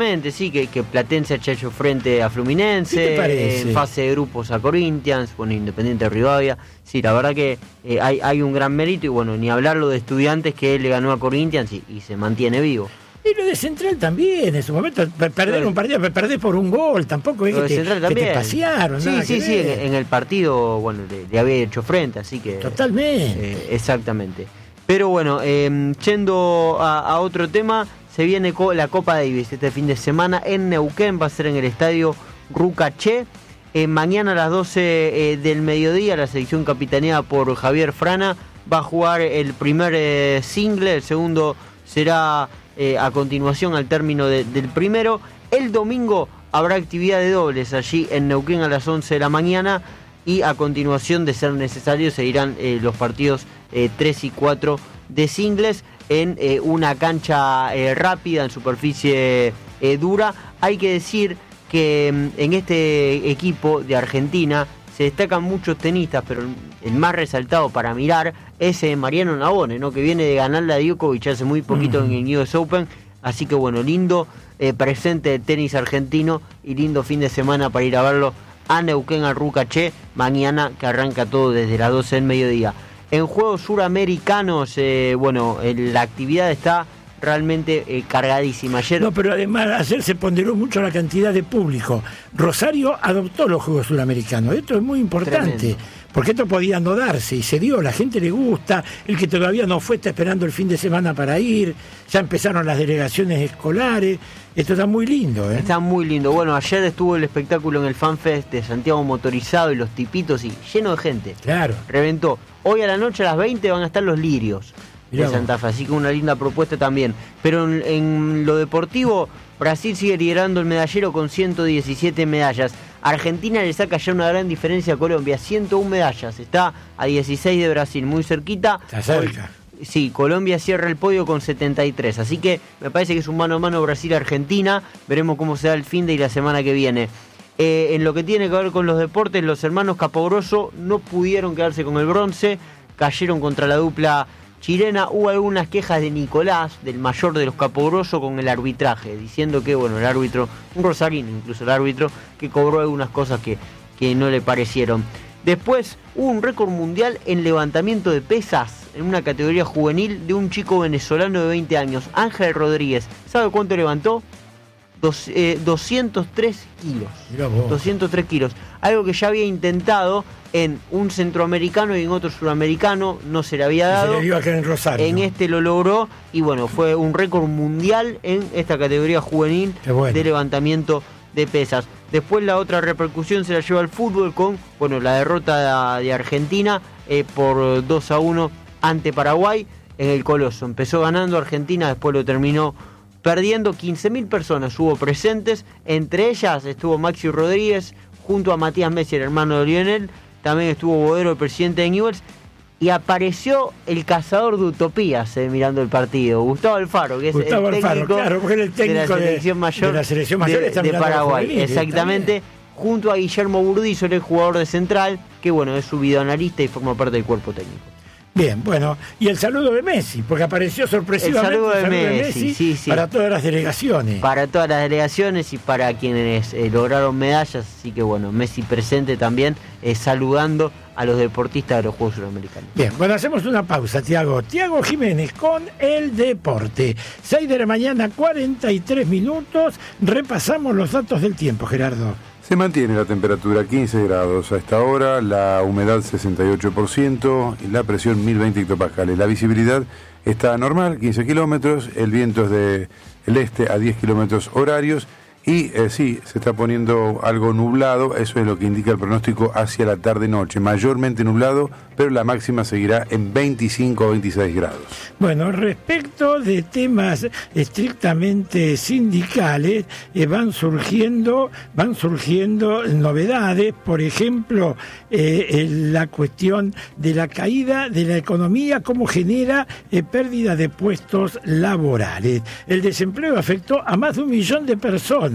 Exactamente, sí, que, que Platense haya hecho frente a Fluminense, en fase de grupos a Corinthians, bueno, Independiente de Rivadavia. Sí, la verdad que eh, hay, hay un gran mérito y bueno, ni hablar lo de Estudiantes que él le ganó a Corinthians y, y se mantiene vivo. Y lo de Central también, en su momento, perder un partido, perder por un gol, tampoco es que te, que te pasearon. Sí, sí, sí, en, en el partido, bueno, le, le había hecho frente, así que... Totalmente. Eh, exactamente. Pero bueno, eh, yendo a, a otro tema, se viene co- la Copa Davis este fin de semana en Neuquén, va a ser en el estadio Rucaché. Eh, mañana a las doce eh, del mediodía, la selección capitaneada por Javier Frana va a jugar el primer eh, single, el segundo será... Eh, a continuación al término de, del primero. El domingo habrá actividad de dobles allí en Neuquén a las once de la mañana y a continuación, de ser necesario, seguirán eh, los partidos eh, tres y cuatro de singles en eh, una cancha eh, rápida, en superficie eh, dura. Hay que decir que mm, en este equipo de Argentina se destacan muchos tenistas, pero el más resaltado para mirar es eh, Mariano Navone, ¿no? Que viene de ganarle a Djokovic hace muy poquito uh-huh. en el U S Open. Así que bueno, lindo eh, presente de tenis argentino y lindo fin de semana para ir a verlo a Neuquén, al Rucaché, mañana, que arranca todo desde las doce del mediodía. En Juegos Suramericanos, eh, bueno, la actividad está realmente eh, cargadísima. Ayer... No, pero además ayer se ponderó mucho la cantidad de público. Rosario adoptó los Juegos Suramericanos. Esto es muy importante. Tremendo. Porque esto podía no darse y se dio, la gente le gusta, el que todavía no fue está esperando el fin de semana para ir, ya empezaron las delegaciones escolares, esto está muy lindo. ¿eh? Está muy lindo, bueno, ayer estuvo el espectáculo en el FanFest de Santiago Motorizado y los tipitos y lleno de gente. Claro. Reventó. Hoy a la noche a las veinte van a estar los Lirios de Santa Fe, así que una linda propuesta también. Pero en, en lo deportivo, Brasil sigue liderando el medallero con ciento diecisiete medallas. Argentina le saca ya una gran diferencia a Colombia, ciento una medallas, está a dieciséis de Brasil, muy cerquita. Está cerca. Sí, Colombia cierra el podio con setenta y tres, así que me parece que es un mano a mano Brasil-Argentina, veremos cómo se da el fin de y la semana que viene. Eh, en lo que tiene que ver con los deportes, los hermanos Capogrosso no pudieron quedarse con el bronce, cayeron contra la dupla chilena. Hubo algunas quejas de Nicolás, del mayor de los Capogrosso, con el arbitraje, diciendo que, bueno, el árbitro, un rosarino incluso el árbitro, que cobró algunas cosas que, que no le parecieron. Después hubo un récord mundial en levantamiento de pesas, en una categoría juvenil, de un chico venezolano de veinte años, Ángel Rodríguez. ¿Sabe cuánto levantó? Dos, eh, doscientos tres kilos. doscientos tres kilos. Algo que ya había intentado en un centroamericano y en otro suramericano, no se le había dado. Se le dio acá en Rosario. En este lo logró y bueno, fue un récord mundial en esta categoría juvenil bueno. de levantamiento de pesas. Después la otra repercusión se la lleva al fútbol con, bueno, la derrota de Argentina eh, por dos a uno ante Paraguay en el Coloso. Empezó ganando Argentina, después lo terminó perdiendo. Quince mil personas hubo presentes, entre ellas estuvo Maxi Rodríguez junto a Matías Messi, el hermano de Lionel, también estuvo Bodero, el presidente de Newell's, y apareció el cazador de utopías eh, mirando el partido, Gustavo Alfaro, que es Gustavo el técnico, Alfaro, claro, porque el técnico de la selección de, mayor de, la selección mayor de, de Paraguay, juvenil, exactamente, junto a Guillermo Burdizo, el jugador de Central, que bueno, es su videoanalista y forma parte del cuerpo técnico. Bien, bueno, y el saludo de Messi, porque apareció sorpresivamente el saludo de, el saludo Messi, de Messi sí, sí. para todas las delegaciones. Para todas las delegaciones y para quienes eh, lograron medallas, así que bueno, Messi presente también, eh, saludando a los deportistas de los Juegos Suramericanos. Bien, bueno, hacemos una pausa, Tiago. Tiago Jiménez con el deporte. seis de la mañana, cuarenta y tres minutos. Repasamos los datos del tiempo, Gerardo. Se mantiene la temperatura quince grados a esta hora, la humedad sesenta y ocho por ciento y la presión mil veinte hectopascales. La visibilidad está normal, quince kilómetros, el viento es del este a diez kilómetros horarios y eh, sí, se está poniendo algo nublado, eso es lo que indica el pronóstico hacia la tarde-noche, mayormente nublado, pero la máxima seguirá en veinticinco o veintiséis grados. Bueno, respecto de temas estrictamente sindicales, eh, van surgiendo, van surgiendo novedades, por ejemplo, eh, eh, la cuestión de la caída de la economía, cómo genera eh, pérdida de puestos laborales. El desempleo afectó a más de un millón de personas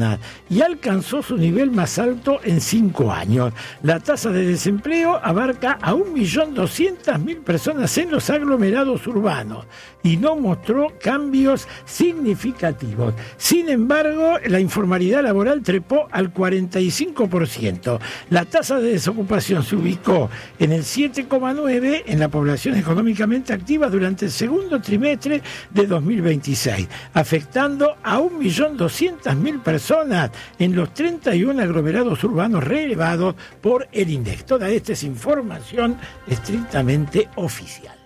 personas y alcanzó su nivel más alto en cinco años. La tasa de desempleo abarca a un millón doscientas mil personas en los aglomerados urbanos y no mostró cambios significativos. Sin embargo, la informalidad laboral trepó al cuarenta y cinco por ciento. La tasa de desocupación se ubicó en el siete coma nueve por ciento en la población económicamente activa durante el segundo trimestre de dos mil veintiséis, afectando a un millón doscientas mil personas en los treinta y uno aglomerados urbanos relevados por el INDEC. Toda esta es información estrictamente oficial.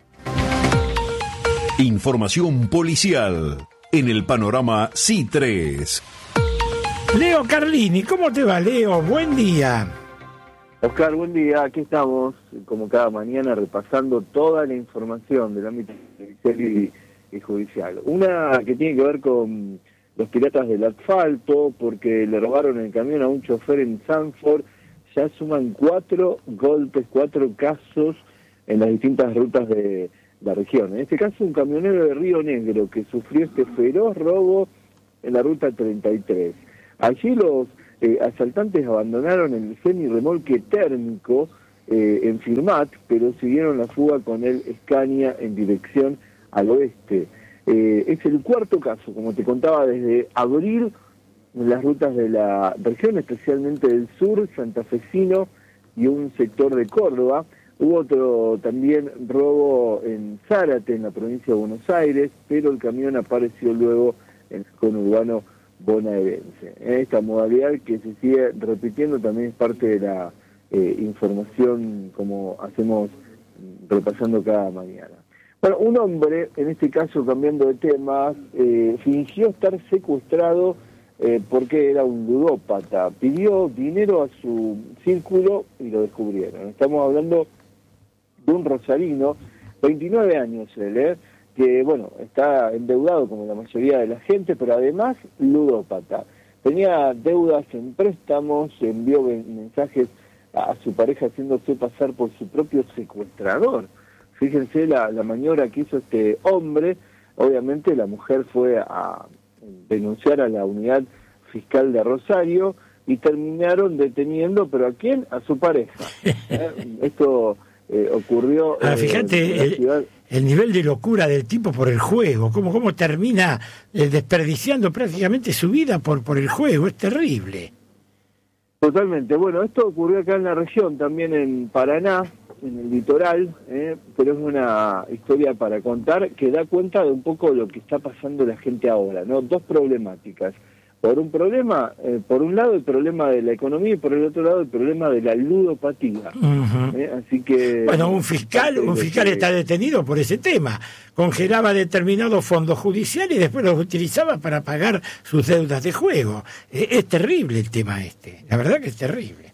Información policial en el panorama C I tres. Leo Carlini, ¿cómo te va, Leo? Buen día. Oscar, buen día. Aquí estamos, como cada mañana, repasando toda la información del ámbito judicial y, y judicial. Una que tiene que ver con los piratas del asfalto, porque le robaron el camión a un chofer en Sanford. Ya suman cuatro golpes, cuatro casos en las distintas rutas de la región. En este caso, un camionero de Río Negro que sufrió este feroz robo en la ruta treinta y tres. Allí los eh, asaltantes abandonaron el semi-remolque térmico eh, en Firmat, pero siguieron la fuga con el Scania en dirección al oeste. Eh, es el cuarto caso, como te contaba, desde abril en las rutas de la región, especialmente del sur, santafesino y un sector de Córdoba. Hubo otro también robo en Zárate, en la provincia de Buenos Aires, pero el camión apareció luego en el conurbano bonaerense. Esta modalidad que se sigue repitiendo también es parte de la eh, información como hacemos repasando cada mañana. Bueno, un hombre, en este caso cambiando de temas, eh, fingió estar secuestrado eh, porque era un ludópata. Pidió dinero a su círculo y lo descubrieron. Estamos hablando de un rosarino, veintinueve años él, ¿eh? que bueno, está endeudado como la mayoría de la gente, pero además ludópata. Tenía deudas en préstamos, envió mensajes a, a su pareja haciéndose pasar por su propio secuestrador. Fíjense la, la maniobra que hizo este hombre. Obviamente la mujer fue a denunciar a la unidad fiscal de Rosario y terminaron deteniendo, ¿pero a quién? A su pareja. ¿Eh? Esto eh, ocurrió ah, fíjate, eh, en la ciudad. El, el nivel de locura del tipo por el juego, cómo, cómo termina eh, desperdiciando prácticamente su vida por, por el juego, es terrible. Totalmente. Bueno, esto ocurrió acá en la región, también en Paraná, en el litoral, eh, pero es una historia para contar que da cuenta de un poco lo que está pasando la gente ahora, ¿no? Dos problemáticas. Por un problema, eh, por un lado el problema de la economía y por el otro lado el problema de la ludopatía. Uh-huh. eh, así que bueno, un fiscal, un fiscal que... está detenido por ese tema. Congelaba determinados fondos judiciales y después los utilizaba para pagar sus deudas de juego. Eh, es terrible el tema este. La verdad que es terrible.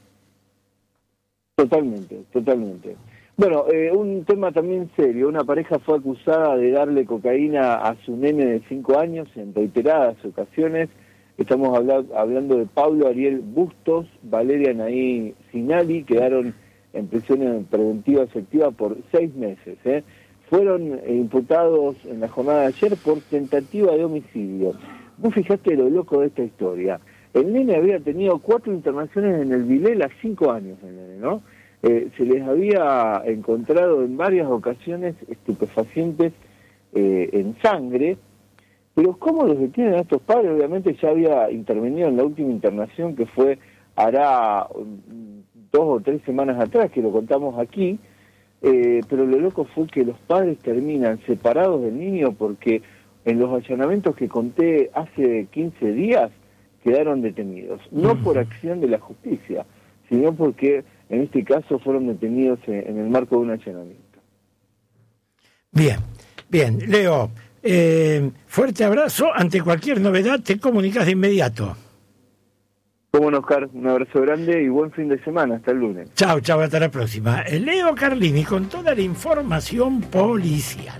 Totalmente, totalmente. Bueno, eh, un tema también serio. Una pareja fue acusada de darle cocaína a su nene de cinco años en reiteradas ocasiones. Estamos habla- hablando de Pablo Ariel Bustos, Valeria Naí Sinali, quedaron en prisión preventiva efectiva por seis meses. ¿eh? Fueron eh, imputados en la jornada de ayer por tentativa de homicidio. Vos fijaste lo loco de esta historia. El nene había tenido cuatro internaciones en el Vilela a cinco años, el nene, ¿no? Eh, se les había encontrado en varias ocasiones estupefacientes eh, en sangre, pero ¿cómo los detienen a estos padres? Obviamente ya había intervenido en la última internación que fue hará dos o tres semanas atrás, que lo contamos aquí, eh, pero lo loco fue que los padres terminan separados del niño porque en los allanamientos que conté hace quince días quedaron detenidos, no por acción de la justicia, sino porque en este caso fueron detenidos en el marco de un allanamiento. Bien, bien, Leo, eh, fuerte abrazo. Ante cualquier novedad te comunicas de inmediato. Cómo no, Oscar, un abrazo grande y buen fin de semana, hasta el lunes. Chao, chao, hasta la próxima. Leo Carlini con toda la información policial.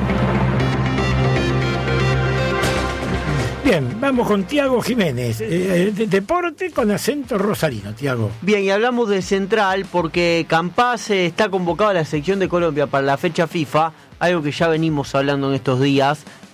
Bien, vamos con Tiago Jiménez, eh, de, deporte con acento rosarino, Tiago. Bien, y hablamos de Central porque Campás eh, está convocado a la selección de Colombia para la fecha FIFA, algo que ya venimos hablando en estos días,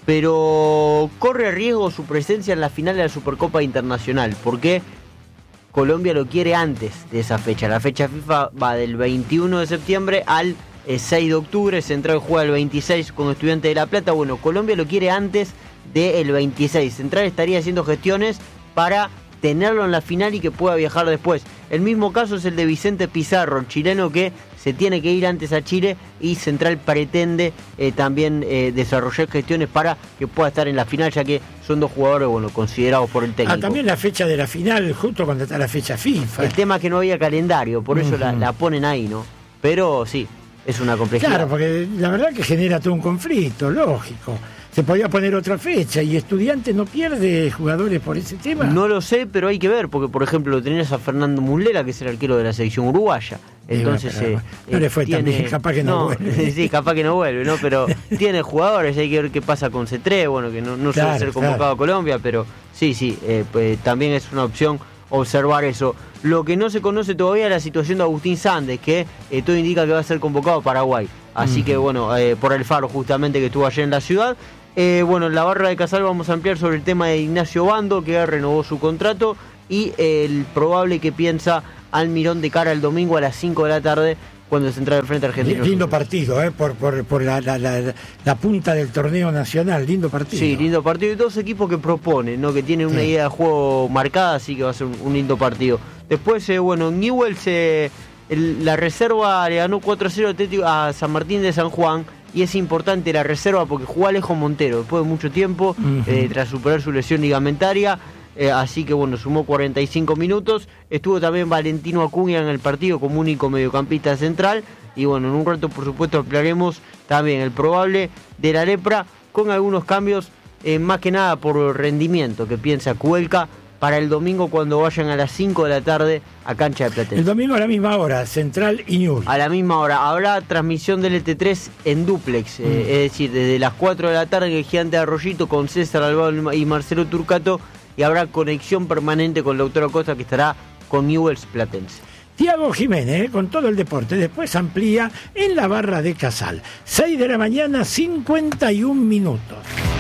pero corre riesgo su presencia en la final de la Supercopa Internacional, porque Colombia lo quiere antes de esa fecha. La fecha FIFA va del veintiuno de septiembre al eh, seis de octubre, Central juega el veintiséis con Estudiantes de La Plata. Bueno, Colombia lo quiere antes del veintiséis. Central estaría haciendo gestiones para tenerlo en la final y que pueda viajar después. El mismo caso es el de Vicente Pizarro, el chileno que se tiene que ir antes a Chile, y Central pretende eh, también eh, desarrollar gestiones para que pueda estar en la final, ya que son dos jugadores, bueno, considerados por el técnico. Ah, también la fecha de la final, justo cuando está la fecha FIFA. El tema es que no había calendario, por eso uh-huh. la, la ponen ahí, ¿no? Pero sí, es una complejidad. Claro, porque la verdad que genera todo un conflicto, lógico. Se podía poner otra fecha, y Estudiantes no pierde jugadores por ese tema. No lo sé, pero hay que ver, porque por ejemplo tenés a Fernando Muslera, que es el arquero de la selección uruguaya. Entonces sí, bueno, eh, no le fue tiene, tan bien, capaz que no, no vuelve. Sí, capaz que no vuelve, ¿no? Pero tiene jugadores, hay que ver qué pasa con C tres, bueno, que no, no claro, suele ser convocado claro. a Colombia, pero sí, sí, eh, pues, también es una opción observar eso. Lo que no se conoce todavía es la situación de Agustín Sández, que eh, todo indica que va a ser convocado a Paraguay. Así uh-huh. que bueno, eh, por el Faro justamente que estuvo ayer en la ciudad. Eh, bueno, en la barra de Casal vamos a ampliar sobre el tema de Ignacio Bando, que renovó su contrato, y eh, el probable que piensa Almirón de cara al domingo a las cinco de la tarde, cuando se entra al frente argentino. Lindo partido, ¿eh? por, por, por la, la, la, la punta del torneo nacional, lindo partido. Sí, lindo partido, y dos equipos que proponen, ¿no? Que tienen una sí. idea de juego marcada, así que va a ser un, un lindo partido. Después, eh, bueno, Newell's, eh, el, la reserva le ganó cuatro a cero a San Martín de San Juan. Y es importante la reserva porque jugó Alejo Montero después de mucho tiempo, uh-huh. eh, tras superar su lesión ligamentaria. Eh, así que bueno, sumó cuarenta y cinco minutos. Estuvo también Valentino Acuña en el partido como único mediocampista central. Y bueno, en un rato por supuesto ampliaremos también el probable de la Lepra, con algunos cambios, eh, más que nada por rendimiento que piensa Cuelca para el domingo, cuando vayan a las cinco de la tarde a cancha de Platense. El domingo a la misma hora, Central y Newell's. A la misma hora. Habrá transmisión del L T tres en duplex, mm. eh, es decir, desde las cuatro de la tarde en el Gigante de Arroyito con César Albao y Marcelo Turcato, y habrá conexión permanente con Lautaro Acosta, que estará con Newell's Platense. Tiago Jiménez, eh, con todo el deporte. Después amplía en la barra de Casal. seis de la mañana, cincuenta y un minutos.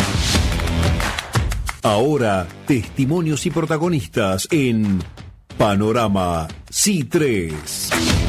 Ahora, testimonios y protagonistas en Panorama C tres.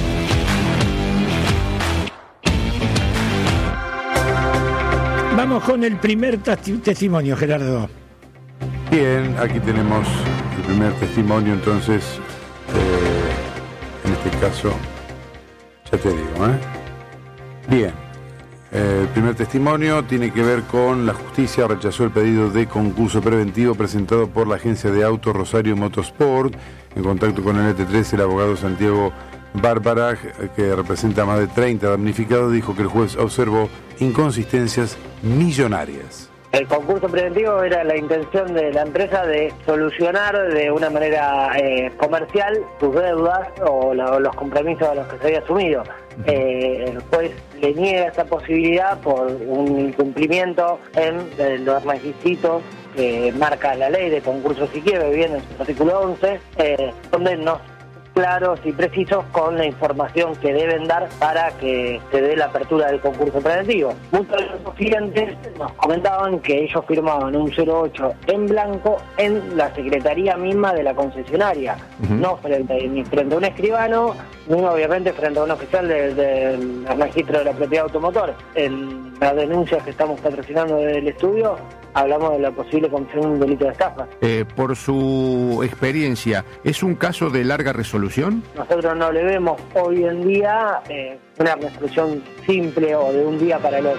Vamos con el primer testi- testimonio, Gerardo. Bien, aquí tenemos el primer testimonio, entonces, eh, en este caso, ya te digo, ¿eh? Bien. El primer testimonio tiene que ver con la justicia rechazó el pedido de concurso preventivo presentado por la agencia de autos Rosario Motorsport. En contacto con el L T tres, el abogado Santiago Bárbara, que representa a más de treinta damnificados, dijo que el juez observó inconsistencias millonarias. El concurso preventivo era la intención de la empresa de solucionar de una manera eh, comercial sus deudas o, la, o los compromisos a los que se había asumido. Eh, el juez le niega esta posibilidad por un incumplimiento en eh, los requisitos que marca la ley de concursos y quiebra, viene en su artículo once, eh, donde no claros y precisos con la información que deben dar para que se dé la apertura del concurso preventivo. Muchos de los clientes nos comentaban que ellos firmaban un cero ocho en blanco en la secretaría misma de la concesionaria, uh-huh. no frente, ni frente a un escribano, ni obviamente frente a un oficial del de, de registro de la propiedad automotor. En las denuncias que estamos patrocinando del estudio, hablamos de la posible comisión de un delito de estafa. Eh, por su experiencia, ¿es un caso de larga resolución? Nosotros no le vemos hoy en día eh, una resolución simple o de un día para el otro.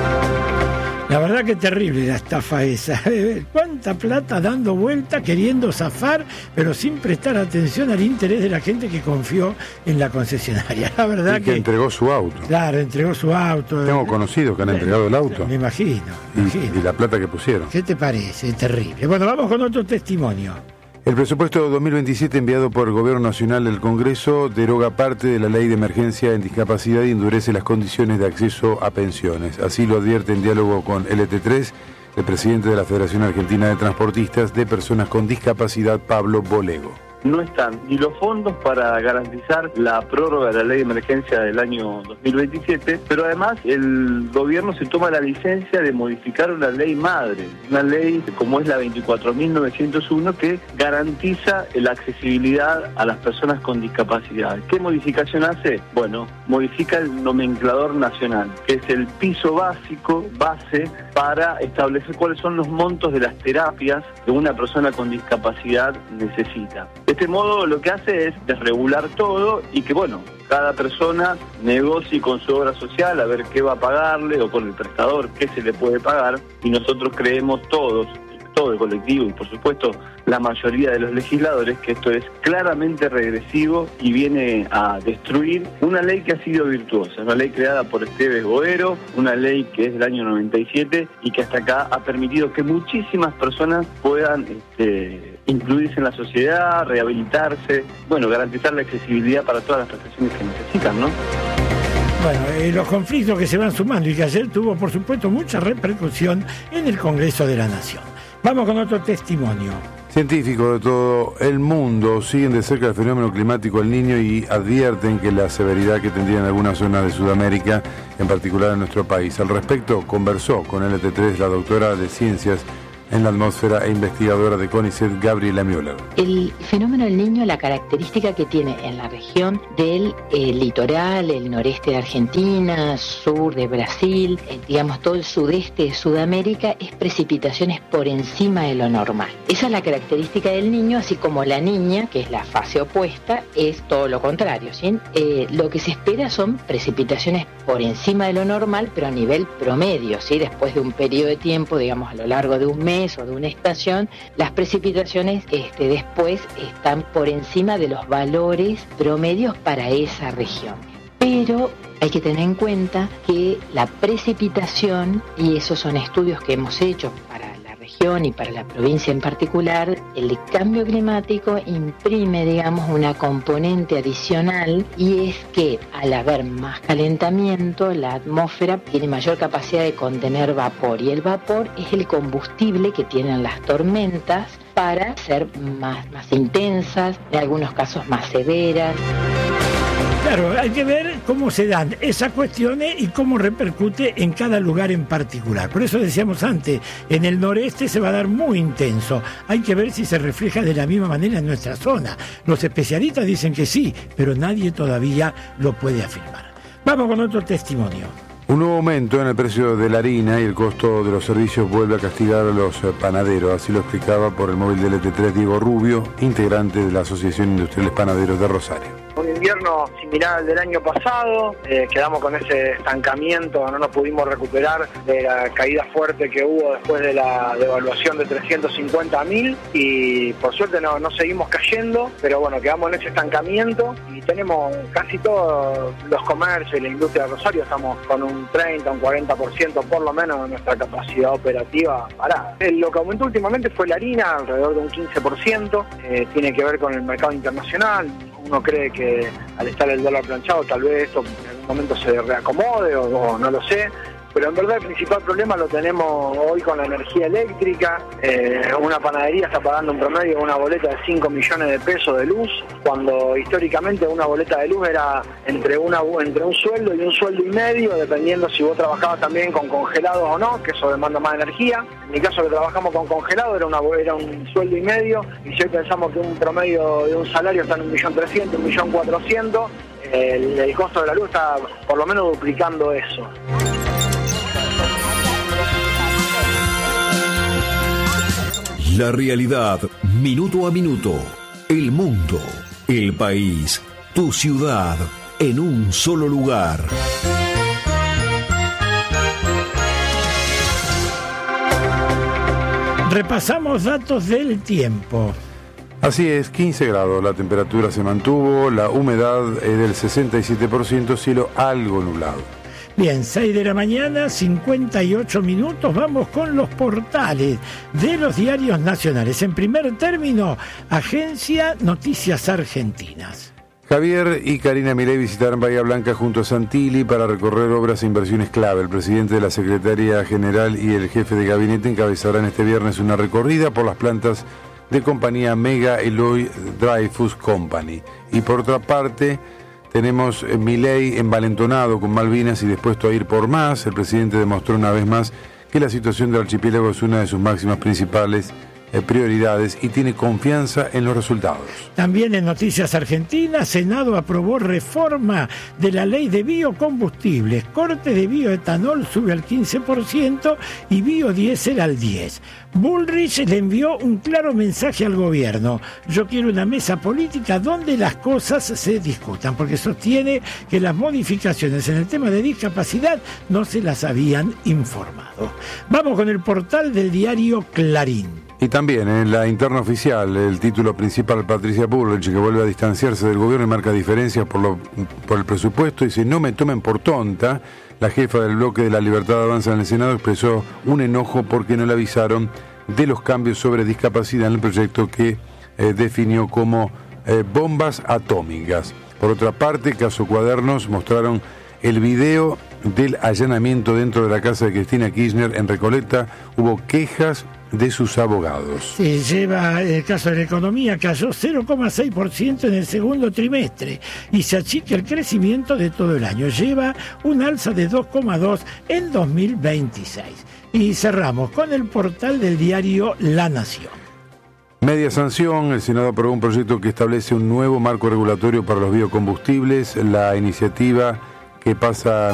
La verdad que terrible la estafa esa. Cuánta plata dando vuelta, queriendo zafar, pero sin prestar atención al interés de la gente que confió en la concesionaria. La verdad y que, que entregó su auto. Claro, entregó su auto. Tengo conocidos que han entregado el auto. Me imagino. Me imagino. Y, y la plata que pusieron. ¿Qué te parece? Terrible. Bueno, vamos con otro testimonio. El presupuesto dos mil veintisiete enviado por el Gobierno Nacional del Congreso deroga parte de la Ley de Emergencia en Discapacidad y endurece las condiciones de acceso a pensiones. Así lo advierte en diálogo con L T tres el presidente de la Federación Argentina de Transportistas de Personas con Discapacidad, Pablo Bolego. no están ni los fondos para garantizar la prórroga de la ley de emergencia del año dos mil veintisiete, pero además el gobierno se toma la licencia de modificar una ley madre, una ley como es la veinticuatro mil novecientos uno que garantiza la accesibilidad a las personas con discapacidad. ¿Qué modificación hace? Bueno, modifica el nomenclador nacional, que es el piso básico, base, para establecer cuáles son los montos de las terapias que una persona con discapacidad necesita. De este modo lo que hace es desregular todo y que, bueno, cada persona negocie con su obra social a ver qué va a pagarle o con el prestador qué se le puede pagar, y nosotros creemos todos, todo el colectivo y por supuesto la mayoría de los legisladores, que esto es claramente regresivo y viene a destruir una ley que ha sido virtuosa, una ley creada por Esteves Boero, una ley que es del año noventa y siete y que hasta acá ha permitido que muchísimas personas puedan este, incluirse en la sociedad, rehabilitarse, bueno, garantizar la accesibilidad para todas las prestaciones que necesitan, ¿no? Bueno, eh, los conflictos que se van sumando y que ayer tuvo, por supuesto, mucha repercusión en el Congreso de la Nación. Vamos con otro testimonio. Científicos de todo el mundo siguen de cerca el fenómeno climático El Niño y advierten que la severidad que tendría en algunas zonas de Sudamérica, en particular en nuestro país. Al respecto, conversó con L T tres la doctora de Ciencias en la Atmósfera e investigadora de CONICET, Gabriela Müller. El fenómeno del Niño, la característica que tiene en la región del eh, litoral, el noreste de Argentina, sur de Brasil, eh, digamos todo el sudeste de Sudamérica, es precipitaciones por encima de lo normal. Esa es la característica del Niño, así como la Niña, que es la fase opuesta, es todo lo contrario, ¿sí? Eh, lo que se espera son precipitaciones por encima de lo normal, pero a nivel promedio, ¿sí? Después de un periodo de tiempo, digamos a lo largo de un mes, o de una estación, las precipitaciones este, después están por encima de los valores promedios para esa región. Pero hay que tener en cuenta que la precipitación, y esos son estudios que hemos hecho para la región y para la provincia en particular, el cambio climático imprime, digamos, una componente adicional, y es que al haber más calentamiento, la atmósfera tiene mayor capacidad de contener vapor, y el vapor es el combustible que tienen las tormentas para ser más, más intensas, en algunos casos más severas. Claro, hay que ver cómo se dan esas cuestiones y cómo repercute en cada lugar en particular. Por eso decíamos antes, en el noreste se va a dar muy intenso. Hay que ver si se refleja de la misma manera en nuestra zona. Los especialistas dicen que sí, pero nadie todavía lo puede afirmar. Vamos con otro testimonio. Un nuevo aumento en el precio de la harina y el costo de los servicios vuelve a castigar a los panaderos. Así lo explicaba por el móvil de L T tres Diego Rubio, integrante de la Asociación Industriales Panaderos de Rosario. Un invierno similar al del año pasado, eh, quedamos con ese estancamiento, no nos pudimos recuperar de la caída fuerte que hubo después de la devaluación de trescientos cincuenta mil, y por suerte no, no seguimos cayendo, pero bueno, quedamos en ese estancamiento y tenemos casi todos los comercios y la industria de Rosario, estamos con un treinta, un cuarenta por ciento por lo menos de nuestra capacidad operativa parada. Eh, lo que aumentó últimamente fue la harina, alrededor de un quince por ciento, eh, tiene que ver con el mercado internacional. Uno cree que al estar el dólar planchado tal vez esto en algún momento se reacomode o, o no lo sé, pero en verdad el principal problema lo tenemos hoy con la energía eléctrica. Eh, una panadería está pagando un promedio de una boleta de cinco millones de pesos de luz, cuando históricamente una boleta de luz era entre, una, entre un sueldo y un sueldo y medio, dependiendo si vos trabajabas también con congelados o no, que eso demanda más energía. En mi caso que trabajamos con congelado era, una, era un sueldo y medio, y si hoy pensamos que un promedio de un salario está en un millón trescientos, un millón cuatrocientos, el, el costo de la luz está por lo menos duplicando eso. La realidad, minuto a minuto. El mundo, el país, tu ciudad, en un solo lugar. Repasamos datos del tiempo. Así es, quince grados, la temperatura se mantuvo, la humedad es del sesenta y siete por ciento, cielo algo nublado. Bien, seis de la mañana, cincuenta y ocho minutos, vamos con los portales de los diarios nacionales. En primer término, Agencia Noticias Argentinas. Javier y Karina Milei visitaron Bahía Blanca junto a Santilli para recorrer obras e inversiones clave. El presidente de la Secretaría General y el jefe de gabinete encabezarán este viernes una recorrida por las plantas de compañía Mega Eloy Dreyfus Company. Y por otra parte, tenemos Milei envalentonado con Malvinas y dispuesto a ir por más. El presidente demostró una vez más que la situación del archipiélago es una de sus máximas principales eh, prioridades y tiene confianza en los resultados. También en noticias argentinas, Senado aprobó reforma de la ley de biocombustibles. Corte de bioetanol sube al quince por ciento y biodiesel al diez por ciento. Bullrich le envió un claro mensaje al gobierno. Yo quiero una mesa política donde las cosas se discutan, porque sostiene que las modificaciones en el tema de discapacidad no se las habían informado. Vamos con el portal del diario Clarín. Y también en la interna oficial, el título principal, Patricia Bullrich, que vuelve a distanciarse del gobierno y marca diferencias por, lo, por el presupuesto, dice: no me tomen por tonta. La jefa del bloque de la Libertad Avanza en el Senado expresó un enojo porque no le avisaron de los cambios sobre discapacidad en el proyecto que eh, definió como eh, bombas atómicas. Por otra parte, Caso Cuadernos mostraron el video del allanamiento dentro de la casa de Cristina Kirchner en Recoleta. Hubo quejas de sus abogados. Se lleva el caso de la economía, cayó cero coma seis por ciento en el segundo trimestre y se achica el crecimiento de todo el año. Lleva un alza de dos coma dos en dos mil veintiséis. Y cerramos con el portal del diario La Nación. Media sanción, el Senado aprobó un proyecto que establece un nuevo marco regulatorio para los biocombustibles. La iniciativa que pasa